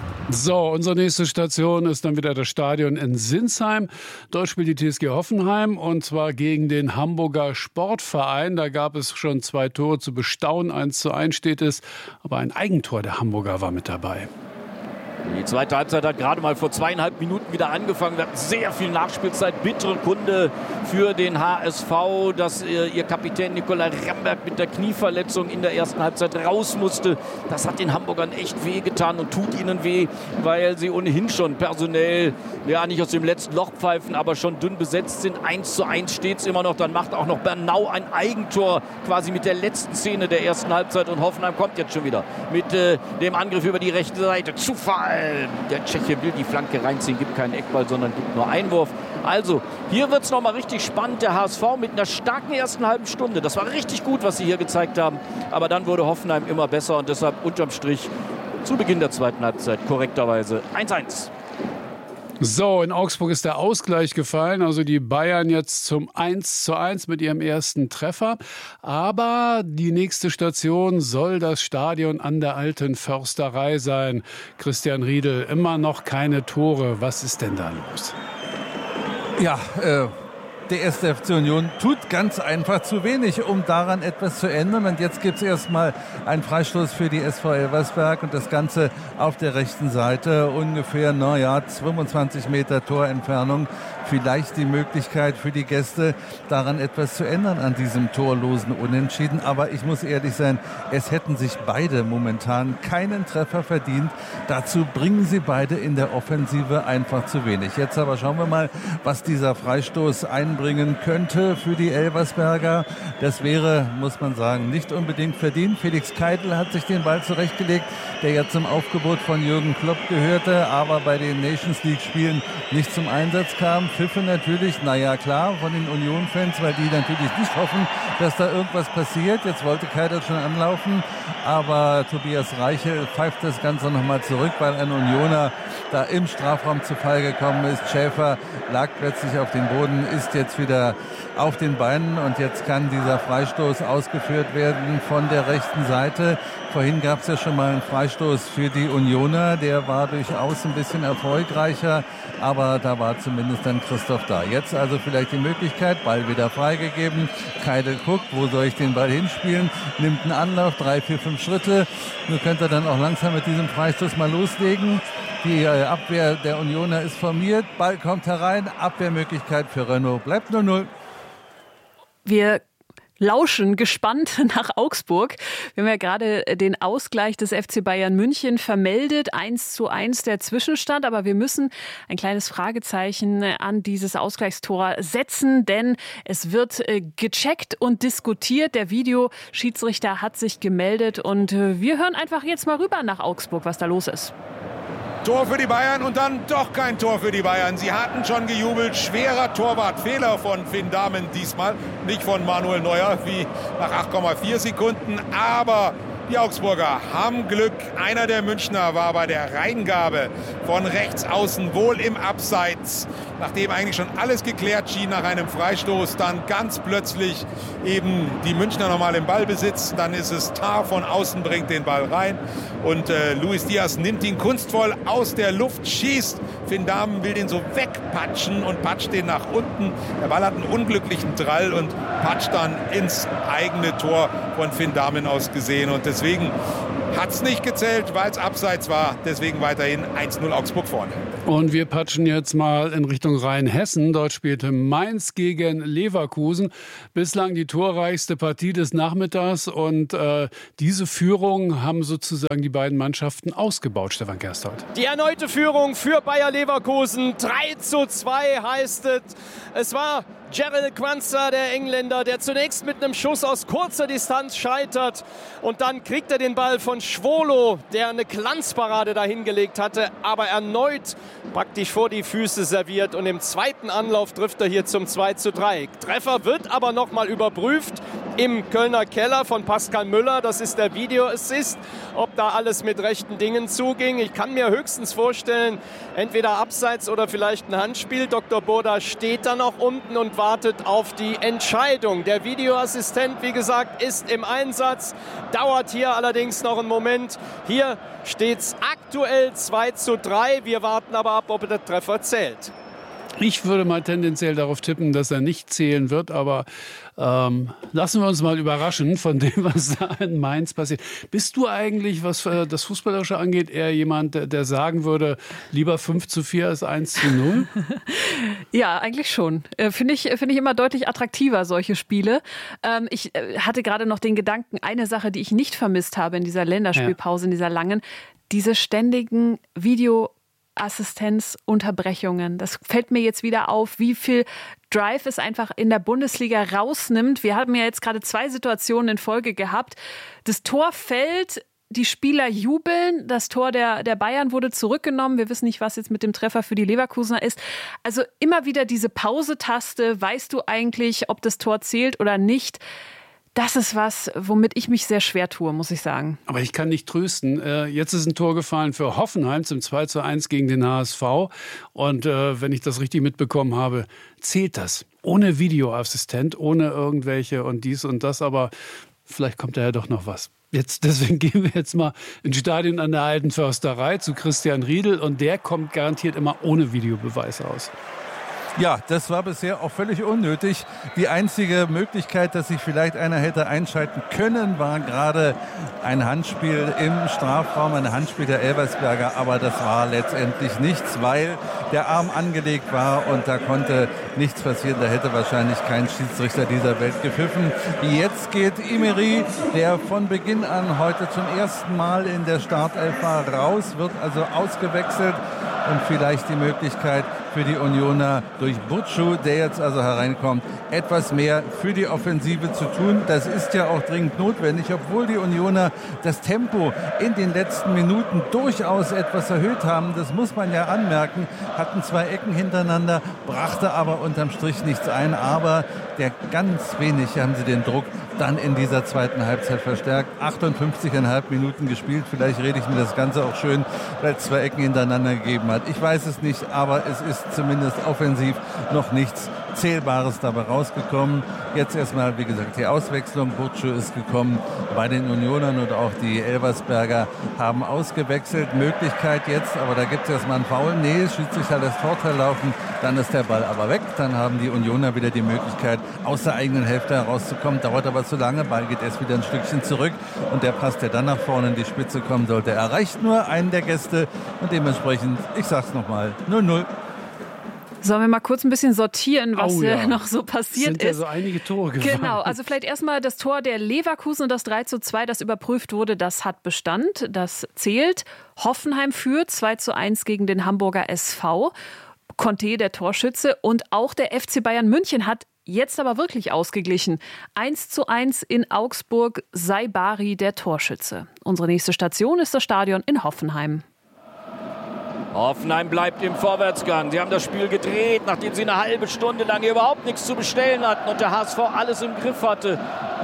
S7: So, unsere nächste Station ist dann wieder das Stadion in Sinsheim. Dort spielt die TSG Hoffenheim und zwar gegen den Hamburger Sportverein. Da gab es schon 2 Tore zu bestaunen. 1:1 steht es, aber ein Eigentor der Hamburger war mit dabei.
S1: Die zweite Halbzeit hat gerade mal vor 2,5 Minuten wieder angefangen. Wir hatten sehr viel Nachspielzeit. Bittere Kunde für den HSV, dass ihr Kapitän Nikolai Ramberg mit der Knieverletzung in der ersten Halbzeit raus musste. Das hat den Hamburgern echt wehgetan und tut ihnen weh, weil sie ohnehin schon personell nicht aus dem letzten Loch pfeifen, aber schon dünn besetzt sind. 1:1 steht es immer noch. Dann macht auch noch Bernau ein Eigentor quasi mit der letzten Szene der ersten Halbzeit. Und Hoffenheim kommt jetzt schon wieder mit dem Angriff über die rechte Seite. Zufall! Der Tscheche will die Flanke reinziehen, gibt keinen Eckball, sondern gibt nur Einwurf. Also, hier wird es nochmal richtig spannend. Der HSV mit einer starken ersten halben Stunde. Das war richtig gut, was sie hier gezeigt haben. Aber dann wurde Hoffenheim immer besser und deshalb unterm Strich zu Beginn der zweiten Halbzeit korrekterweise 1:1.
S7: So, in Augsburg ist der Ausgleich gefallen, also die Bayern jetzt zum 1:1 mit ihrem ersten Treffer. Aber die nächste Station soll das Stadion an der Alten Försterei sein. Christian Riedel, immer noch keine Tore. Was ist denn da los?
S13: Ja, der erste FC Union tut ganz einfach zu wenig, um daran etwas zu ändern. Und jetzt gibt es erstmal einen Freistoß für die SV Elversberg und das Ganze auf der rechten Seite. Ungefähr, 25 Meter Torentfernung. Vielleicht die Möglichkeit für die Gäste, daran etwas zu ändern an diesem torlosen Unentschieden. Aber ich muss ehrlich sein, es hätten sich beide momentan keinen Treffer verdient. Dazu bringen sie beide in der Offensive einfach zu wenig. Jetzt aber schauen wir mal, was dieser Freistoß einbringen könnte für die Elversberger. Das wäre, muss man sagen, nicht unbedingt verdient. Felix Keitel hat sich den Ball zurechtgelegt, der ja zum Aufgebot von Jürgen Klopp gehörte, aber bei den Nations League-Spielen nicht zum Einsatz kam. Pfiffe natürlich, klar, von den Union-Fans, weil die natürlich nicht hoffen, dass da irgendwas passiert. Jetzt wollte Keitel schon anlaufen, aber Tobias Reichel pfeift das Ganze nochmal zurück, weil ein Unioner da im Strafraum zu Fall gekommen ist. Schäfer lag plötzlich auf dem Boden, ist jetzt wieder auf den Beinen und jetzt kann dieser Freistoß ausgeführt werden von der rechten Seite. Vorhin gab es ja schon mal einen Freistoß für die Unioner, der war durchaus ein bisschen erfolgreicher, aber da war zumindest dann Christoph da. Jetzt also vielleicht die Möglichkeit, Ball wieder freigegeben. Keitel guckt, wo soll ich den Ball hinspielen, nimmt einen Anlauf, 3, 4, 5 Schritte. Nun könnte er dann auch langsam mit diesem Freistoß mal loslegen. Die Abwehr der Unioner ist formiert, Ball kommt herein, Abwehrmöglichkeit für Renault, bleibt 0:0.
S6: Wir lauschen gespannt nach Augsburg. Wir haben ja gerade den Ausgleich des FC Bayern München vermeldet. 1:1 der Zwischenstand. Aber wir müssen ein kleines Fragezeichen an dieses Ausgleichstor setzen, denn es wird gecheckt und diskutiert. Der Videoschiedsrichter hat sich gemeldet und wir hören einfach jetzt mal rüber nach Augsburg, was da los ist.
S20: Tor für die Bayern und dann doch kein Tor für die Bayern. Sie hatten schon gejubelt. Schwerer Torwartfehler von Finn Dahmen diesmal. Nicht von Manuel Neuer wie nach 8,4 Sekunden. Aber die Augsburger haben Glück. Einer der Münchner war bei der Reingabe von rechts außen wohl im Abseits. nachdem eigentlich schon alles geklärt schien nach einem Freistoß, dann ganz plötzlich eben die Münchner nochmal im Ballbesitz. Dann ist es Tah von außen, bringt den Ball rein und Luis Diaz nimmt ihn kunstvoll aus der Luft, schießt. Finn Dahmen will den so wegpatschen und patscht den nach unten. Der Ball hat einen unglücklichen Drall und patscht dann ins eigene Tor von Finn Dahmen aus gesehen. Und deswegen hat es nicht gezählt, weil es abseits war. Deswegen weiterhin 1-0 Augsburg vorne.
S7: Und wir patschen jetzt mal in Richtung Rheinhessen. Dort spielte Mainz gegen Leverkusen. Bislang die torreichste Partie des Nachmittags. Und diese Führung haben sozusagen die beiden Mannschaften ausgebaut, Stefan Gersthold.
S4: Die erneute Führung für Bayer Leverkusen. 3:2 heißt es. Es war Gerald Quansah, der Engländer, der zunächst mit einem Schuss aus kurzer Distanz scheitert. Und dann kriegt er den Ball von Schwolo, der eine Glanzparade dahingelegt hatte, aber erneut praktisch vor die Füße serviert. Und im zweiten Anlauf trifft er hier zum 2:3. Treffer wird aber nochmal überprüft im Kölner Keller von Pascal Müller. Das ist der Videoassist, ob da alles mit rechten Dingen zuging. Ich kann mir höchstens vorstellen, entweder abseits oder vielleicht ein Handspiel. Dr. Burda steht da noch unten und wartet auf die Entscheidung. Der Videoassistent, wie gesagt, ist im Einsatz, dauert hier allerdings noch einen Moment. Hier steht es aktuell 2:3. Wir warten aber ab, ob der Treffer zählt.
S7: Ich würde mal tendenziell darauf tippen, dass er nicht zählen wird, aber lassen wir uns mal überraschen von dem, was da in Mainz passiert. Bist du eigentlich, was das Fußballerische angeht, eher jemand, der sagen würde, lieber 5:4 als 1:0?
S6: Ja, eigentlich schon. Finde ich immer deutlich attraktiver, solche Spiele. Ich hatte gerade noch den Gedanken, eine Sache, die ich nicht vermisst habe in dieser Länderspielpause, in dieser langen, diese ständigen Videoassistenzunterbrechungen. Das fällt mir jetzt wieder auf, wie viel Drive es einfach in der Bundesliga rausnimmt. Wir haben ja jetzt gerade 2 Situationen in Folge gehabt. Das Tor fällt, die Spieler jubeln, das Tor der Bayern wurde zurückgenommen. Wir wissen nicht, was jetzt mit dem Treffer für die Leverkusener ist. Also immer wieder diese Pause-Taste. Weißt du eigentlich, ob das Tor zählt oder nicht? Das ist was, womit ich mich sehr schwer tue, muss ich sagen.
S7: Aber ich kann nicht trösten. Jetzt ist ein Tor gefallen für Hoffenheim zum 2:1 gegen den HSV. Und wenn ich das richtig mitbekommen habe, zählt das. Ohne Videoassistent, ohne irgendwelche und dies und das. Aber vielleicht kommt da ja doch noch was. Deswegen gehen wir jetzt mal ins Stadion an der Alten Försterei zu Christian Riedel. Und der kommt garantiert immer ohne Videobeweis aus.
S13: Ja, das war bisher auch völlig unnötig. Die einzige Möglichkeit, dass sich vielleicht einer hätte einschalten können, war gerade ein Handspiel im Strafraum, ein Handspiel der Elversberger. Aber das war letztendlich nichts, weil der Arm angelegt war und da konnte nichts passieren. Da hätte wahrscheinlich kein Schiedsrichter dieser Welt gepfiffen. Jetzt geht Imeri, der von Beginn an heute zum ersten Mal in der Startelf war, raus, wird also ausgewechselt und vielleicht die Möglichkeit für die Unioner durch Burcu, der jetzt also hereinkommt, etwas mehr für die Offensive zu tun. Das ist ja auch dringend notwendig, obwohl die Unioner das Tempo in den letzten Minuten durchaus etwas erhöht haben. Das muss man ja anmerken. Hatten 2 Ecken hintereinander, brachte aber unterm Strich nichts ein. Aber ganz wenig haben sie den Druck dann in dieser zweiten Halbzeit verstärkt. 58,5 Minuten gespielt. Vielleicht rede ich mir das Ganze auch schön, weil es 2 Ecken hintereinander gegeben hat. Ich weiß es nicht, aber es ist zumindest offensiv noch nichts Zählbares dabei rausgekommen. Jetzt erstmal, wie gesagt, die Auswechslung. Burcu ist gekommen bei den Unionern und auch die Elversberger haben ausgewechselt. Möglichkeit jetzt, aber da gibt es erstmal einen Foul. Nee, Schiedsrichter lässt Vorteil laufen, dann ist der Ball aber weg. Dann haben die Unioner wieder die Möglichkeit, aus der eigenen Hälfte herauszukommen. Dauert aber zu lange, Ball geht erst wieder ein Stückchen zurück und der Pass, der dann nach vorne in die Spitze kommen sollte, erreicht nur einen der Gäste und dementsprechend, ich sag's nochmal, 0:0.
S6: Sollen wir mal kurz ein bisschen sortieren, was noch so passiert
S7: sind
S6: ist?
S7: Ja so einige Tore gefallen.
S6: Genau, also vielleicht erstmal das Tor der Leverkusen und das 3:2, das überprüft wurde, das hat Bestand, das zählt. Hoffenheim führt 2:1 gegen den Hamburger SV. Conte, der Torschütze, und auch der FC Bayern München hat jetzt aber wirklich ausgeglichen. 1:1 in Augsburg, Saibari der Torschütze. Unsere nächste Station ist das Stadion in Hoffenheim.
S4: Hoffenheim bleibt im Vorwärtsgang. Sie haben das Spiel gedreht, nachdem sie eine halbe Stunde lang überhaupt nichts zu bestellen hatten und der HSV alles im Griff hatte.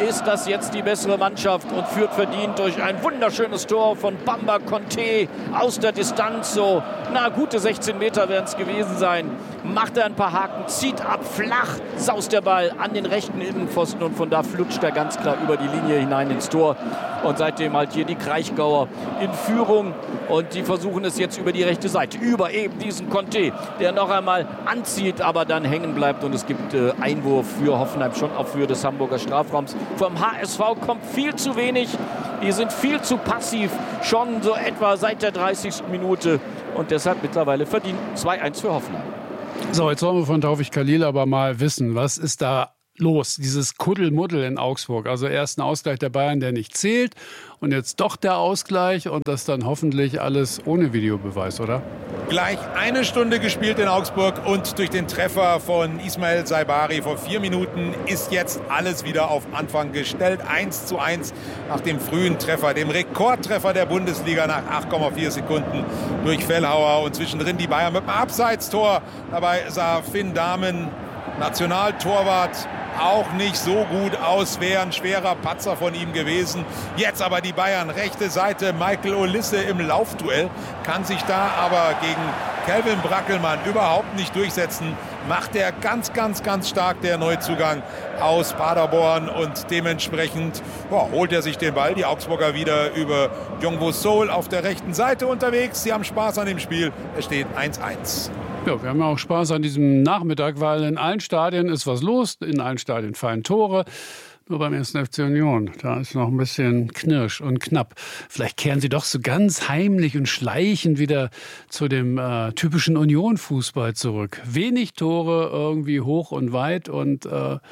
S5: ist das jetzt die bessere Mannschaft und führt verdient durch ein wunderschönes Tor von Bamba Conte aus der Distanz. So, gute 16 Meter werden es gewesen sein. Macht er ein paar Haken, zieht ab, flach saust der Ball an den rechten Innenpfosten und von da flutscht er ganz klar über die Linie hinein ins Tor. Und seitdem halt hier die Kraichgauer in Führung und die versuchen es jetzt über die rechte Seite, über eben diesen Conte, der noch einmal anzieht, aber dann hängen bleibt und es gibt Einwurf für Hoffenheim, schon auf Höhe des Hamburger Strafraums. Vom HSV kommt viel zu wenig, die sind viel zu passiv, schon so etwa seit der 30. Minute und deshalb mittlerweile verdient 2-1 für Hoffenheim.
S7: So, jetzt wollen wir von Taufik Khalil aber mal wissen, was ist da los? Dieses Kuddelmuddel in Augsburg. Also erst ein Ausgleich der Bayern, der nicht zählt und jetzt doch der Ausgleich und das dann hoffentlich alles ohne Videobeweis, oder?
S20: Gleich eine Stunde gespielt in Augsburg und durch den Treffer von Ismail Saibari vor 4 Minuten ist jetzt alles wieder auf Anfang gestellt. 1:1 nach dem frühen Treffer, dem Rekordtreffer der Bundesliga nach 8,4 Sekunden durch Fellhauer und zwischendrin die Bayern mit einem Abseitstor. Dabei sah Finn Dahmen, Nationaltorwart, auch nicht so gut aus, wäre ein schwerer Patzer von ihm gewesen. Jetzt aber die Bayern, rechte Seite, Michael Olisse im Laufduell, kann sich da aber gegen Kelvin Brackelmann überhaupt nicht durchsetzen. Macht er ganz, ganz, ganz stark, der Neuzugang aus Paderborn und dementsprechend holt er sich den Ball. Die Augsburger wieder über Jongwo Sol auf der rechten Seite unterwegs. Sie haben Spaß an dem Spiel. Es steht 1:1.
S7: Ja, wir haben ja auch Spaß an diesem Nachmittag, weil in allen Stadien ist was los, in allen Stadien fallen Tore. Nur beim 1. FC Union, da ist noch ein bisschen knirsch und knapp. Vielleicht kehren sie doch so ganz heimlich und schleichend wieder zu dem typischen Union-Fußball zurück. Wenig Tore, irgendwie hoch und weit und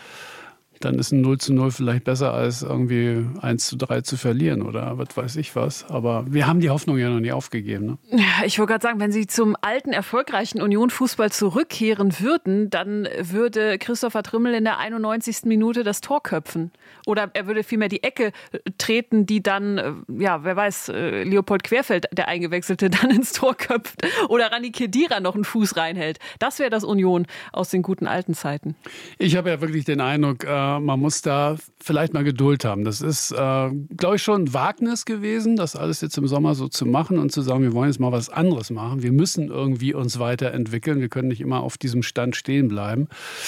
S7: dann ist ein 0:0 vielleicht besser als irgendwie 1:3 zu verlieren oder was weiß ich was. Aber wir haben die Hoffnung ja noch nie aufgegeben. Ne?
S6: Ja, ich wollte gerade sagen, wenn sie zum alten, erfolgreichen Union-Fußball zurückkehren würden, dann würde Christopher Trimmel in der 91. Minute das Tor köpfen. Oder er würde vielmehr die Ecke treten, die dann, wer weiß, Leopold Querfeld, der Eingewechselte, dann ins Tor köpft. Oder Rani Khedira noch einen Fuß reinhält. Das wäre das Union aus den guten alten Zeiten.
S7: Ich habe ja wirklich den Eindruck, man muss da vielleicht mal Geduld haben. Das ist, glaube ich, schon ein Wagnis gewesen, das alles jetzt im Sommer so zu machen und zu sagen, wir wollen jetzt mal was anderes machen. Wir müssen irgendwie uns weiterentwickeln. Wir können nicht immer auf diesem Stand stehen bleiben.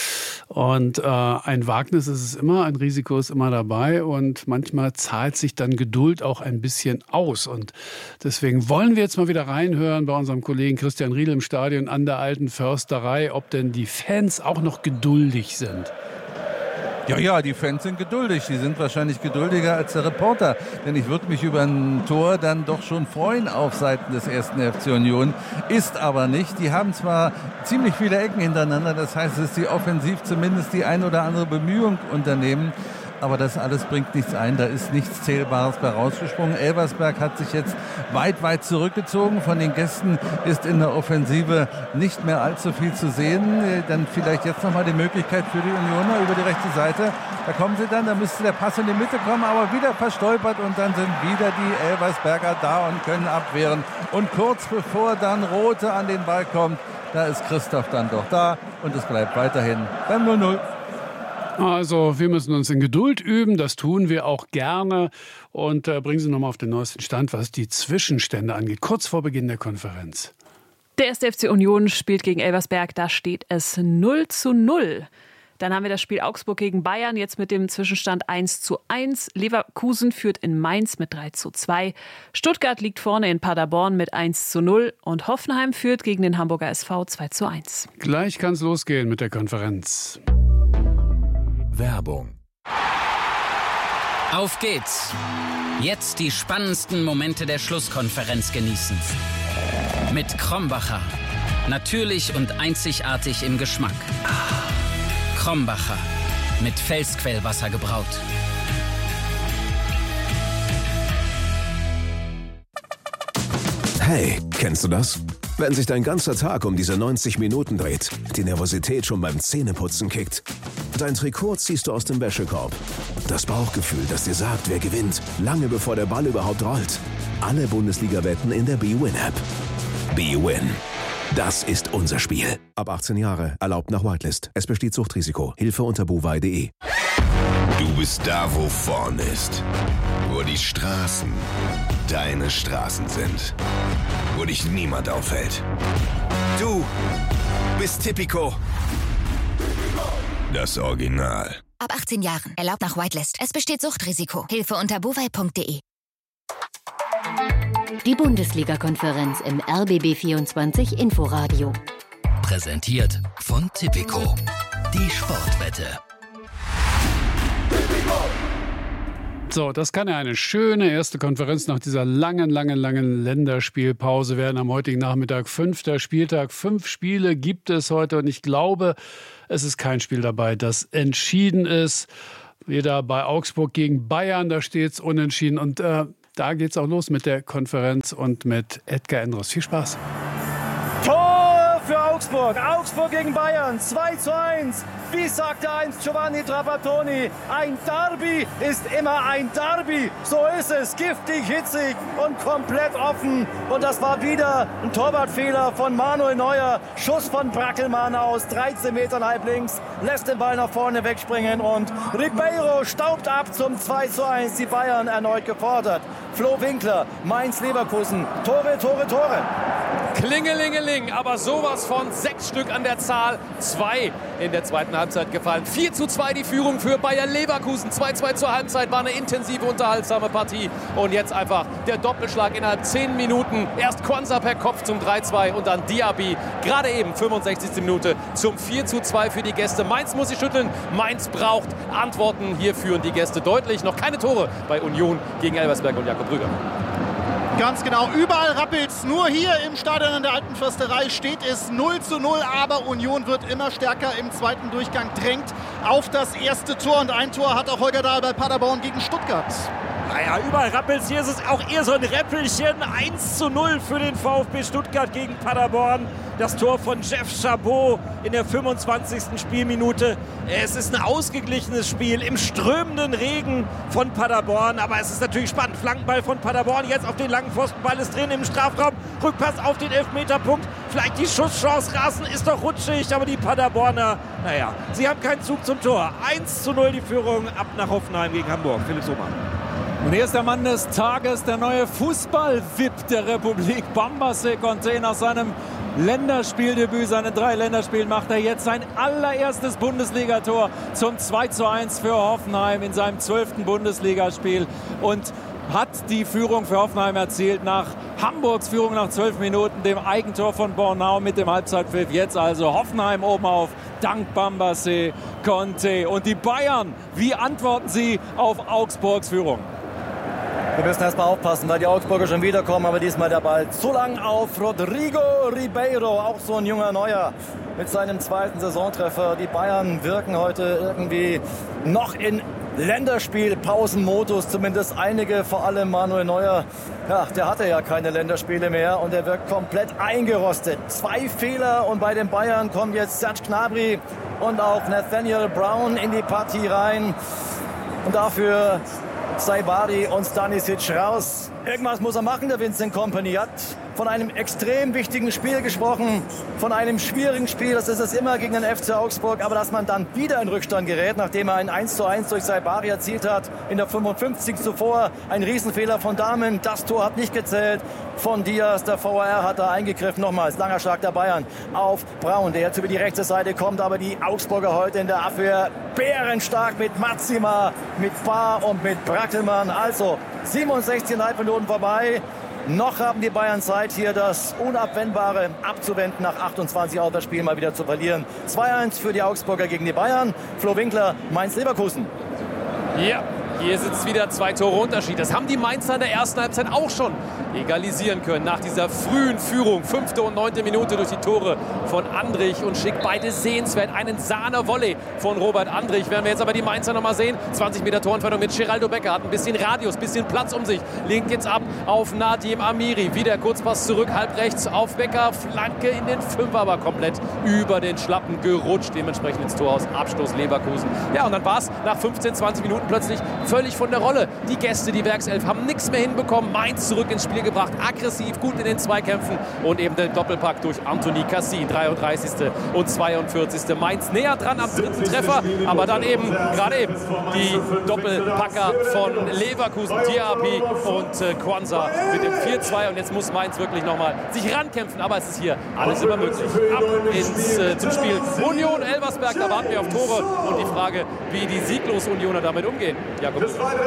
S7: Und ein Wagnis ist es immer, ein Risiko ist immer dabei und manchmal zahlt sich dann Geduld auch ein bisschen aus. Und deswegen wollen wir jetzt mal wieder reinhören bei unserem Kollegen Christian Riedl im Stadion an der Alten Försterei, ob denn die Fans auch noch geduldig sind.
S13: Ja, die Fans sind geduldig. Die sind wahrscheinlich geduldiger als der Reporter. Denn ich würde mich über ein Tor dann doch schon freuen auf Seiten des 1. FC Union. Ist aber nicht. Die haben zwar ziemlich viele Ecken hintereinander. Das heißt, dass sie offensiv zumindest die ein oder andere Bemühung unternehmen. Aber das alles bringt nichts ein. Da ist nichts Zählbares bei rausgesprungen. Elversberg hat sich jetzt weit zurückgezogen. Von den Gästen ist in der Offensive nicht mehr allzu viel zu sehen. Dann vielleicht jetzt nochmal die Möglichkeit für die Unioner über die rechte Seite. Da kommen sie dann, da müsste der Pass in die Mitte kommen, aber wieder verstolpert und dann sind wieder die Elversberger da und können abwehren. Und kurz bevor dann Rothe an den Ball kommt, da ist Christoph dann doch da und es bleibt weiterhin beim 0:0.
S7: Also wir müssen uns in Geduld üben, das tun wir auch gerne und bringen Sie nochmal auf den neuesten Stand, was die Zwischenstände angeht, kurz vor Beginn der Konferenz.
S6: Der 1. FC Union spielt gegen Elversberg, da steht es 0:0. Dann haben wir das Spiel Augsburg gegen Bayern, jetzt mit dem Zwischenstand 1:1. Leverkusen führt in Mainz mit 3:2. Stuttgart liegt vorne in Paderborn mit 1:0 und Hoffenheim führt gegen den Hamburger SV 2:1.
S7: Gleich kann es losgehen mit der Konferenz.
S15: Werbung. Auf geht's! Jetzt die spannendsten Momente der Schlusskonferenz genießen. Mit Krombacher. Natürlich und einzigartig im Geschmack. Krombacher. Mit Felsquellwasser gebraut.
S22: Hey, kennst du das? Wenn sich dein ganzer Tag um diese 90 Minuten dreht, die Nervosität schon beim Zähneputzen kickt. Dein Trikot ziehst du aus dem Wäschekorb. Das Bauchgefühl, das dir sagt, wer gewinnt, lange bevor der Ball überhaupt rollt. Alle Bundesliga-Wetten in der bwin-App. bwin. Das ist unser Spiel. Ab 18 Jahre, erlaubt nach Whitelist. Es besteht Suchtrisiko. Hilfe unter buwei.de. Du bist da, wo vorne ist. Wo die Straßen deine Straßen sind. Wo dich niemand aufhält. Du bist Tipico. Das Original.
S2: Ab 18 Jahren. Erlaubt nach Whitelist. Es besteht Suchtrisiko. Hilfe unter bovai.de.
S14: Die Bundesliga-Konferenz im RBB24 Inforadio.
S8: Präsentiert von Tipico. Die Sportwette.
S7: So, das kann ja eine schöne erste Konferenz nach dieser langen Länderspielpause werden. Am heutigen Nachmittag 5. Spieltag. 5 Spiele gibt es heute und ich glaube, es ist kein Spiel dabei, das entschieden ist. Weder bei Augsburg gegen Bayern, da steht es unentschieden. Und da geht es auch los mit der Konferenz und mit Edgar Endros. Viel Spaß.
S4: Tor für Augsburg. Augsburg gegen Bayern. 2:1. Wie sagte einst Giovanni Trapattoni, ein Derby ist immer ein Derby. So ist es. Giftig, hitzig und komplett offen. Und das war wieder ein Torwartfehler von Manuel Neuer. Schuss von Brackelmann aus 13 Metern halb links. Lässt den Ball nach vorne wegspringen. Und Ribeiro staubt ab zum 2:1. Die Bayern erneut gefordert. Flo Winkler, Mainz-Leverkusen. Tore.
S3: Klingelingeling, aber sowas von 6 Stück an der Zahl. 2 in der zweiten Halbzeit gefallen. 4:2 die Führung für Bayer Leverkusen. 2:2 zur Halbzeit, war eine intensive, unterhaltsame Partie. Und jetzt einfach der Doppelschlag innerhalb 10 Minuten. Erst Konsa per Kopf zum 3:2 und dann Diaby. Gerade eben, 65. Minute, zum 4:2 für die Gäste. Mainz muss sich schütteln. Mainz braucht Antworten. Hier führen die Gäste deutlich. Noch keine Tore bei Union gegen Elversberg und Jakob Brügger.
S23: Ganz genau, überall rappelt's. Nur hier im Stadion an der Alten Försterei steht es 0:0, aber Union wird immer stärker im zweiten Durchgang, drängt auf das erste Tor. Und ein Tor hat auch Holger Dahl bei Paderborn gegen Stuttgart.
S24: Naja, überall rappelt's. Hier ist es auch eher so ein Räppelchen. 1:0 für den VfB Stuttgart gegen Paderborn. Das Tor von Jeff Chabot in der 25. Spielminute. Es ist ein ausgeglichenes Spiel im strömenden Regen von Paderborn. Aber es ist natürlich spannend. Flankenball von Paderborn. Jetzt auf den langen Pfostenball ist drin im Strafraum. Rückpass auf den Elfmeterpunkt. Vielleicht die Schusschance. Rasen ist doch rutschig. Aber die Paderborner, naja, sie haben keinen Zug zum Tor. 1:0 die Führung. Ab nach Hoffenheim gegen Hamburg. Philipp Sohmann.
S1: Und hier ist der Mann des Tages, der neue Fußball-VIP der Republik, Bambace Conte. Nach seinem Länderspieldebüt, seinen 3 Länderspielen, macht er jetzt sein allererstes Bundesligator zum 2:1 für Hoffenheim in seinem 12. Bundesligaspiel und hat die Führung für Hoffenheim erzielt nach Hamburgs Führung nach 12 Minuten, dem Eigentor von Bornau mit dem Halbzeitpfiff. Jetzt also Hoffenheim oben auf, dank Bambace Conte. Und die Bayern, wie antworten sie auf Augsburgs Führung?
S4: Wir müssen erst mal aufpassen, weil die Augsburger schon wiederkommen, aber diesmal der Ball zu lang auf Rodrigo Ribeiro, auch so ein junger Neuer mit seinem 2. Saisontreffer. Die Bayern wirken heute irgendwie noch in Länderspiel-Pausenmodus, zumindest einige, vor allem Manuel Neuer. Ja, der hatte ja keine Länderspiele mehr und er wirkt komplett eingerostet. 2 Fehler und bei den Bayern kommen jetzt Serge Gnabry und auch Nathaniel Brown in die Partie rein. Und dafür Saibari und Stanisic raus. Irgendwas muss er machen, der Vincent Kompany hat von einem extrem wichtigen Spiel gesprochen, von einem schwierigen Spiel, das ist es immer gegen den FC Augsburg, aber dass man dann wieder in Rückstand gerät, nachdem er ein 1:1 durch Saibari erzielt hat, in der 55. zuvor, ein Riesenfehler von Dahmen, das Tor hat nicht gezählt, von Diaz, der VAR hat da eingegriffen, nochmals, langer Schlag der Bayern auf Braun, der jetzt über die rechte Seite kommt, aber die Augsburger heute in der Abwehr bärenstark mit Matsima, mit Bahr und mit Brackelmann, also 67,5 Minuten vorbei. Noch haben die Bayern Zeit, hier das Unabwendbare abzuwenden, nach 28 Jahren das Spiel mal wieder zu verlieren. 2:1 für die Augsburger gegen die Bayern. Flo Winkler, Mainz-Leverkusen.
S3: Ja, hier sitzt wieder 2 Tore Unterschied. Das haben die Mainzer in der ersten Halbzeit auch schon egalisieren können. Nach dieser frühen Führung, 5. und 9. Minute durch die Tore von Andrich und Schick. Beide sehenswert. Einen Sahner-Volley von Robert Andrich. Werden wir jetzt aber die Mainzer noch mal sehen. 20 Meter Torentfernung mit Geraldo Becker. Hat ein bisschen Radius, bisschen Platz um sich. Legt jetzt ab auf Nadim Amiri. Wieder Kurzpass zurück, halb rechts auf Becker. Flanke in den Fünfer, aber komplett über den Schlappen gerutscht. Dementsprechend ins Tor aus. Abstoß Leverkusen. Ja, und dann war es nach 15, 20 Minuten plötzlich völlig von der Rolle. Die Gäste, die Werkself, haben nichts mehr hinbekommen. Mainz zurück ins Spiel Spiel gebracht. Aggressiv, gut in den Zweikämpfen und eben den Doppelpack durch Anthony Cassin, 33. und 42. Mainz näher dran am dritten Treffer, aber dann eben, gerade eben, die Doppelpacker von Leverkusen, Diaby und Quansah mit dem 4-2 und jetzt muss Mainz wirklich nochmal sich rankämpfen, aber es ist hier alles immer möglich. Ab zum Spiel Union Elversberg, da warten wir auf Tore und die Frage, wie die Sieglos-Unioner damit umgehen. Jakob.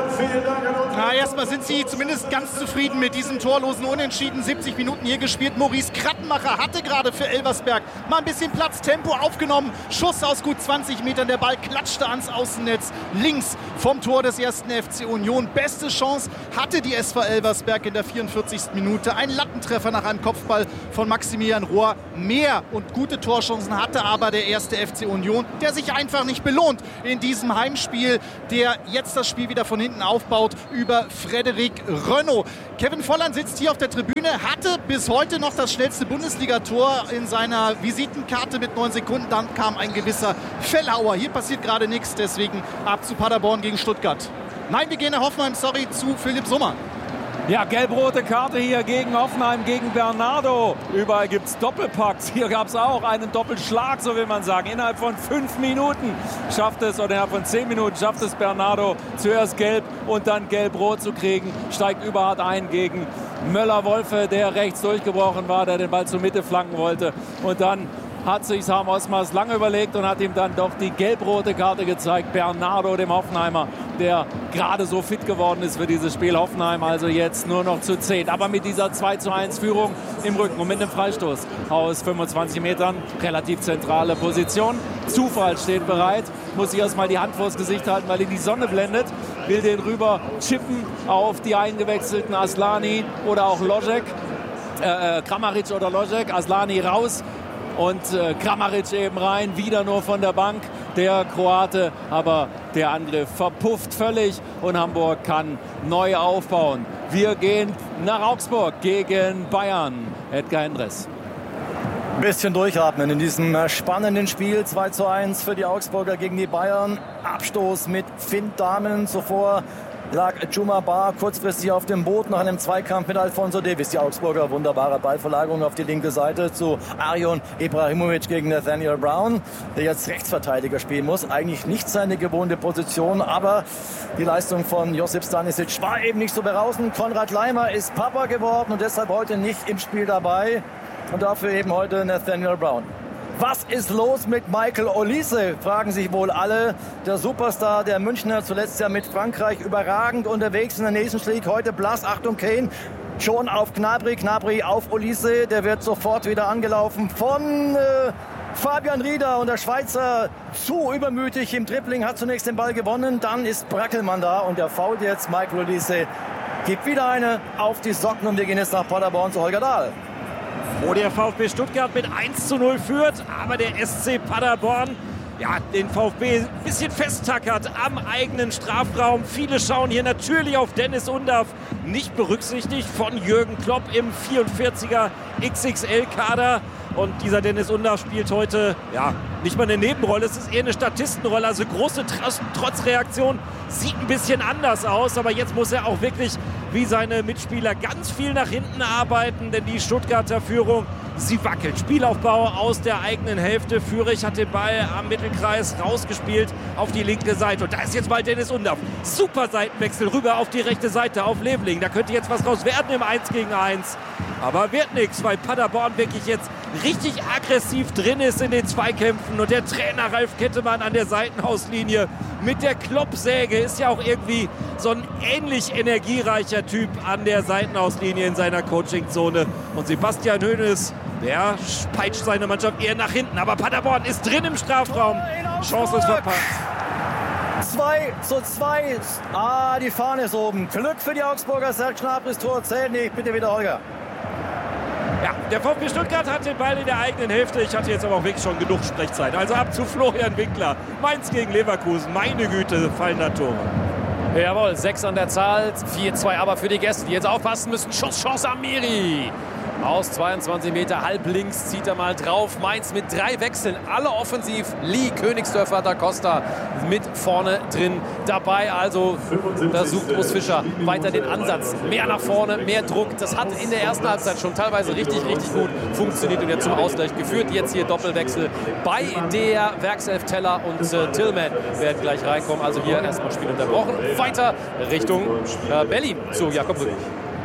S23: Erstmal sind sie zumindest ganz zufrieden mit diesem torlosen Unentschieden. 70 Minuten hier gespielt. Maurice Krattenmacher hatte gerade für Elversberg mal ein bisschen Platz, Tempo aufgenommen. Schuss aus gut 20 Metern. Der Ball klatschte ans Außennetz links vom Tor des ersten FC Union. Beste Chance hatte die SV Elversberg in der 44. Minute. Ein Lattentreffer nach einem Kopfball von Maximilian Rohr. Mehr und gute Torchancen hatte aber der erste FC Union, der sich einfach nicht belohnt in diesem Heimspiel, der jetzt das Spiel wieder von hinten aufbaut über Frederik Rönno. Kevin Volland sitzt hier auf der Tribüne, hatte bis heute noch das schnellste Bundesligator in seiner Visitenkarte mit 9 Sekunden. Dann kam ein gewisser Fellhauer. Hier passiert gerade nichts, deswegen ab zu Paderborn gegen Stuttgart. Nein, wir gehen nach Hoffenheim, zu Philipp Sommer.
S1: Ja, gelb-rote Karte hier gegen Hoffenheim, gegen Bernardo. Überall gibt es Doppelpacks. Hier gab es auch einen Doppelschlag, so will man sagen. Innerhalb von 5 Minuten schafft es, oder innerhalb von 10 Minuten schafft es Bernardo, zuerst gelb und dann gelb-rot zu kriegen. Steigt überhart ein gegen Möller-Wolfe, der rechts durchgebrochen war, der den Ball zur Mitte flanken wollte. Und dann hat sich Sam Osmars lange überlegt und hat ihm dann doch die gelb-rote Karte gezeigt. Bernardo, dem Hoffenheimer, der gerade so fit geworden ist für dieses Spiel. Hoffenheim also jetzt nur noch zu 10. Aber mit dieser 2:1 Führung im Rücken und mit einem Freistoß aus 25 Metern. Relativ zentrale Position. Zufall steht bereit. Muss sich erstmal die Hand vors Gesicht halten, weil ihn die Sonne blendet. Will den rüber chippen auf die eingewechselten Aslani oder auch Lojek. Kramaric oder Lojek. Aslani raus. Und Kramaric eben rein, wieder nur von der Bank, der Kroate. Aber der Angriff verpufft völlig und Hamburg kann neu aufbauen. Wir gehen nach Augsburg gegen Bayern. Edgar Endres.
S10: Ein bisschen durchatmen in diesem spannenden Spiel. 2:1 für die Augsburger gegen die Bayern. Abstoß mit Finn Dahmen. Zuvor lag Juma Bar kurzfristig auf dem Boot nach einem Zweikampf mit Alfonso Davies. Die Augsburger, wunderbare Ballverlagerung auf die linke Seite zu Arjon Ibrahimovic gegen Nathaniel Brown, der jetzt Rechtsverteidiger spielen muss. Eigentlich nicht seine gewohnte Position, aber die Leistung von Josip Stanisic war eben nicht so berauschend. Konrad Laimer ist Papa geworden und deshalb heute nicht im Spiel dabei. Und dafür eben heute Nathaniel Brown. Was ist los mit Michael Olise, fragen sich wohl alle. Der Superstar der Münchner, zuletzt ja mit Frankreich überragend unterwegs in der Nations League. Heute blass, Achtung Kane, schon auf Gnabry, Gnabry auf Olise. Der wird sofort wieder angelaufen von Fabian Rieder. Und der Schweizer zu übermütig im Dribbling, hat zunächst den Ball gewonnen. Dann ist Brackelmann da und der fault jetzt Michael Olise. Gibt wieder eine auf die Socken und wir gehen jetzt nach Paderborn zu Holger Dahl.
S24: Wo der VfB Stuttgart mit 1:0 führt, aber der SC Paderborn den VfB ein bisschen festtackert am eigenen Strafraum. Viele schauen hier natürlich auf Dennis Undaff, nicht berücksichtigt von Jürgen Klopp im 44er XXL-Kader. Und dieser Dennis Undaff spielt heute nicht mal eine Nebenrolle, es ist eher eine Statistenrolle. Also große Trotzreaktion, sieht ein bisschen anders aus. Aber jetzt muss er auch wirklich wie seine Mitspieler ganz viel nach hinten arbeiten. Denn die Stuttgarter Führung, sie wackelt. Spielaufbau aus der eigenen Hälfte. Führig hat den Ball am Mittelkreis rausgespielt auf die linke Seite. Und da ist jetzt mal Dennis Undaff. Super Seitenwechsel rüber auf die rechte Seite, auf Leveling. Da könnte jetzt was raus werden im 1-gegen-1. Aber wird nichts, weil Paderborn wirklich jetzt richtig aggressiv drin ist in den Zweikämpfen. Und der Trainer Ralf Kettemann an der Seitenhauslinie mit der Kloppsäge ist ja auch irgendwie so ein ähnlich energiereicher Typ an der Seitenhauslinie in seiner Coachingzone. Und Sebastian Hoeneß, der peitscht seine Mannschaft eher nach hinten. Aber Paderborn ist drin im Strafraum. Chance ist verpasst.
S10: 2:2. Die Fahne ist oben. Glück für die Augsburger. Serge Gnabry's Tor zählt nicht. Bitte wieder Holger.
S24: Ja, der VfB Stuttgart hat den Ball in der eigenen Hälfte. Ich hatte jetzt aber auch wirklich schon genug Sprechzeit. Also ab zu Florian Winkler. Mainz gegen Leverkusen. Meine Güte, fallen da Tore.
S3: Jawohl, 6 an der Zahl, 4-2 aber für die Gäste, die jetzt aufpassen müssen. Chance Amiri. Aus 22 Meter, halb links zieht er mal drauf. Mainz mit 3 Wechseln, alle offensiv. Lee, Königsdörfer, Da Costa mit vorne drin dabei. Also da sucht Urs Fischer weiter den Ansatz. Mehr nach vorne, mehr Druck. Das hat in der ersten Halbzeit schon teilweise richtig gut funktioniert und jetzt zum Ausgleich geführt. Jetzt hier Doppelwechsel bei der Werkself. Teller und Tillman werden gleich reinkommen. Also hier erstmal Spiel unterbrochen. Weiter Richtung Berlin zu Jakob Rück.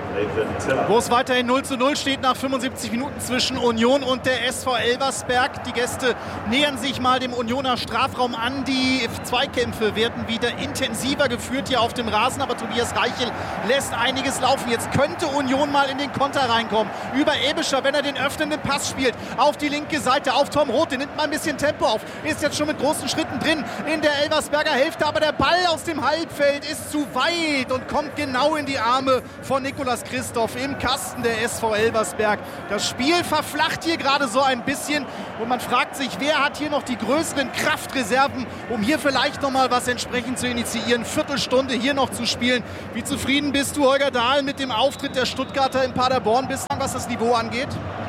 S23: Wo es weiterhin 0:0 steht nach 75 Minuten zwischen Union und der SV Elversberg. Die Gäste nähern sich mal dem Unioner Strafraum an. Die Zweikämpfe werden wieder intensiver geführt hier auf dem Rasen. Aber Tobias Reichel lässt einiges laufen. Jetzt könnte Union mal in den Konter reinkommen. Über Ebischer, wenn er den öffnenden Pass spielt. Auf die linke Seite, auf Tom Roth. Der nimmt mal ein bisschen Tempo auf. Ist jetzt schon mit großen Schritten drin in der Elversberger Hälfte. Aber der Ball aus dem Halbfeld ist zu weit und kommt genau in die Arme von Nicolas Christoph im Kasten der SV Elversberg. Das Spiel verflacht hier gerade so ein bisschen und man fragt sich, wer hat hier noch die größeren Kraftreserven, um hier vielleicht noch mal was entsprechend zu initiieren. Viertelstunde hier noch zu spielen. Wie zufrieden bist du, Holger Dahl, mit dem Auftritt der Stuttgarter in Paderborn bislang, was das Niveau angeht?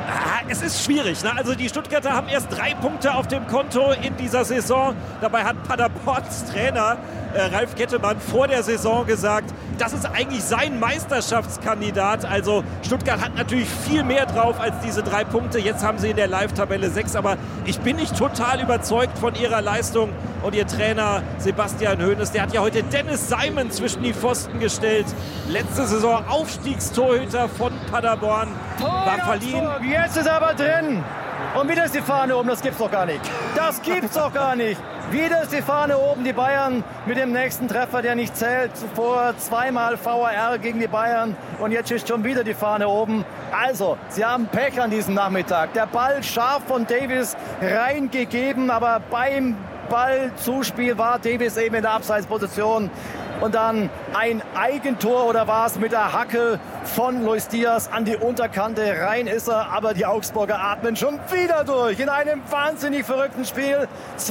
S24: Es ist schwierig, ne? Also die Stuttgarter haben erst 3 Punkte auf dem Konto in dieser Saison. Dabei hat Paderborns Trainer Ralf Kettemann vor der Saison gesagt, das ist eigentlich sein Meisterschaftskandidat. Also Stuttgart hat natürlich viel mehr drauf als diese 3 Punkte. Jetzt haben sie in der Live-Tabelle 6. Aber ich bin nicht total überzeugt von ihrer Leistung. Und ihr Trainer Sebastian Hoeneß, der hat ja heute Dennis Simon zwischen die Pfosten gestellt. Letzte Saison Aufstiegstorhüter von Paderborn. War verliehen.
S10: Jetzt ist er aber drin. Und wieder ist die Fahne oben. Das gibt's doch gar nicht. Das gibt's doch gar nicht. Wieder ist die Fahne oben. Die Bayern mit dem nächsten Treffer, der nicht zählt. Zuvor 2-mal VAR gegen die Bayern. Und jetzt ist schon wieder die Fahne oben. Also, sie haben Pech an diesem Nachmittag. Der Ball scharf von Davis reingegeben. Aber beim Ballzuspiel war Davis eben in der Abseitsposition. Und dann ein Eigentor oder war es mit der Hacke von Luis Diaz an die Unterkante. Rein ist er, aber die Augsburger atmen schon wieder durch. In einem wahnsinnig verrückten Spiel.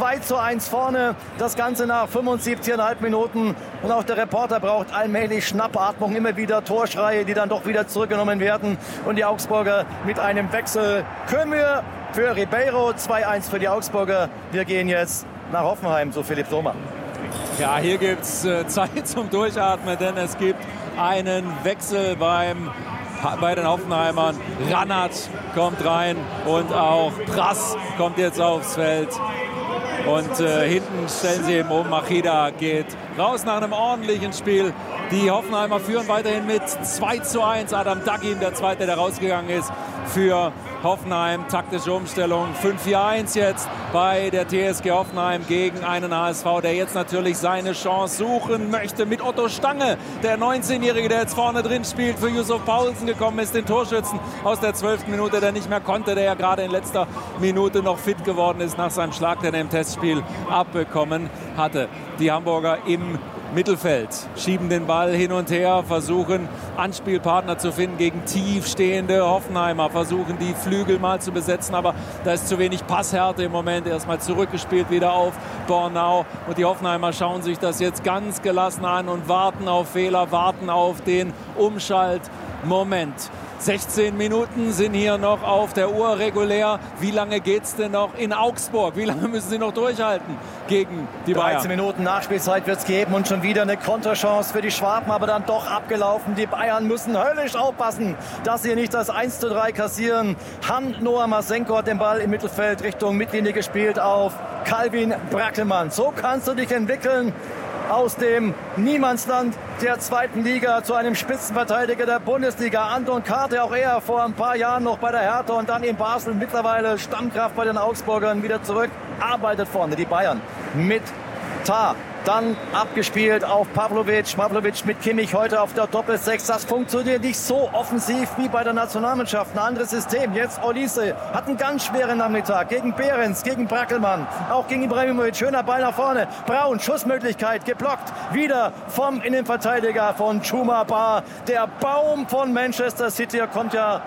S10: 2:1 vorne. Das Ganze nach 75,5 Minuten. Und auch der Reporter braucht allmählich Schnappatmung. Immer wieder Torschreie, die dann doch wieder zurückgenommen werden. Und die Augsburger mit einem Wechsel. Kömür für Ribeiro. 2:1 für die Augsburger. Wir gehen jetzt nach Hoffenheim zu Philipp Sommer.
S1: Ja, hier gibt es Zeit zum Durchatmen, denn es gibt einen Wechsel bei den Hoffenheimern. Rannert kommt rein und auch Prass kommt jetzt aufs Feld. Und hinten stellen sie eben um. Machida geht raus nach einem ordentlichen Spiel. Die Hoffenheimer führen weiterhin mit 2:1. Adam Dagim, der Zweite, der rausgegangen ist für Hoffenheim. Taktische Umstellung. 5:1 jetzt bei der TSG Hoffenheim gegen einen HSV, der jetzt natürlich seine Chance suchen möchte mit Otto Stange. Der 19-Jährige, der jetzt vorne drin spielt, für Yusuf Paulsen gekommen ist, den Torschützen aus der 12. Minute, der nicht mehr konnte, der ja gerade in letzter Minute noch fit geworden ist nach seinem Schlag, den er im Testspiel abbekommen hatte. Die Hamburger im Mittelfeld schieben den Ball hin und her, versuchen Anspielpartner zu finden gegen tiefstehende Hoffenheimer, versuchen die Flügel mal zu besetzen, aber da ist zu wenig Passhärte im Moment. Erstmal zurückgespielt wieder auf Bornau und die Hoffenheimer schauen sich das jetzt ganz gelassen an und warten auf Fehler, warten auf den Umschaltmoment. 16 Minuten sind hier noch auf der Uhr regulär. Wie lange geht es denn noch in Augsburg? Wie lange müssen sie noch durchhalten gegen die Bayern?
S10: 13 Minuten Nachspielzeit wird es geben und schon wieder eine Konterchance für die Schwaben, aber dann doch abgelaufen. Die Bayern müssen höllisch aufpassen, dass sie nicht das 1:3 kassieren. Noah Masenko hat den Ball im Mittelfeld Richtung Mittellinie gespielt auf Calvin Brackelmann. So kannst du dich entwickeln aus dem Niemandsland der 2. Liga zu einem Spitzenverteidiger der Bundesliga. Anton Karte, auch er vor ein paar Jahren noch bei der Hertha und dann in Basel, mittlerweile Stammkraft bei den Augsburgern, wieder zurück, arbeitet vorne die Bayern mit Tah. Dann abgespielt auf Pavlovic. Pavlovic mit Kimmich heute auf der Doppel-6. Das funktioniert nicht so offensiv wie bei der Nationalmannschaft. Ein anderes System. Jetzt Olise hat einen ganz schweren Nachmittag gegen Behrens, gegen Brackelmann, auch gegen Ibrahimovic. Schöner Ball nach vorne. Braun, Schussmöglichkeit, geblockt. Wieder vom Innenverteidiger von Chuma Ba. Der Baum von Manchester City kommt ja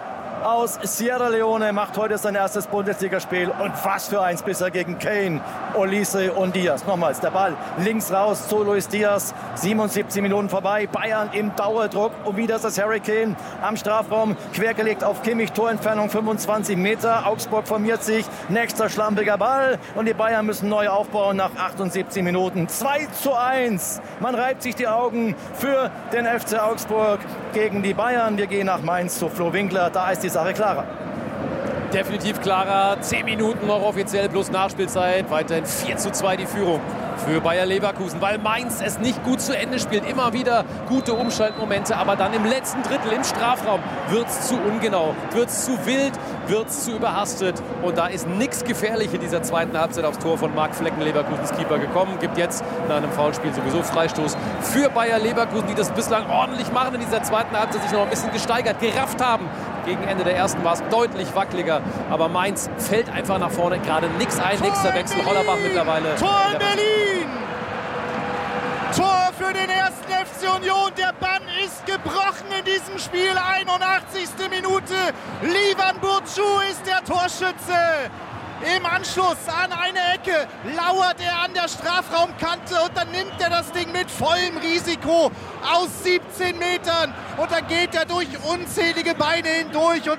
S10: aus Sierra Leone macht heute sein erstes Bundesligaspiel. Und was für eins bisher gegen Kane, Olise und Diaz. Nochmals der Ball links raus zu Luis Diaz. 77 Minuten vorbei. Bayern im Dauerdruck. Und wieder ist das Harry Kane am Strafraum. Quergelegt auf Kimmich. Torentfernung 25 Meter. Augsburg formiert sich. Nächster schlampiger Ball. Und die Bayern müssen neu aufbauen nach 78 Minuten. 2:1. Man reibt sich die Augen für den FC Augsburg gegen die Bayern. Wir gehen nach Mainz zu Flo Winkler. Da ist die Sache klarer.
S3: Definitiv klarer. 10 Minuten noch offiziell plus Nachspielzeit. Weiterhin 4:2 die Führung für Bayer Leverkusen, weil Mainz es nicht gut zu Ende spielt. Immer wieder gute Umschaltmomente, aber dann im letzten Drittel im Strafraum wird es zu ungenau, wird es zu wild, wird es zu überhastet. Und da ist nichts gefährlich in dieser zweiten Halbzeit aufs Tor von Marc Flecken, Leverkusens Keeper, gekommen. Gibt jetzt nach einem Foulspiel sowieso Freistoß für Bayer Leverkusen, die das bislang ordentlich machen in dieser zweiten Halbzeit, sich noch ein bisschen gesteigert, gerafft haben. Gegen Ende der ersten war es deutlich wackeliger, aber Mainz fällt einfach nach vorne, gerade nichts ein, nächster Wechsel, Hollerbach mittlerweile.
S23: Tor in Berlin! Tor für den ersten FC Union, der Bann ist gebrochen in diesem Spiel, 81. Minute, Livan Burcu ist der Torschütze. Im Anschluss an eine Ecke lauert er an der Strafraumkante und dann nimmt er das Ding mit vollem Risiko aus 17 Metern und dann geht er durch unzählige Beine hindurch und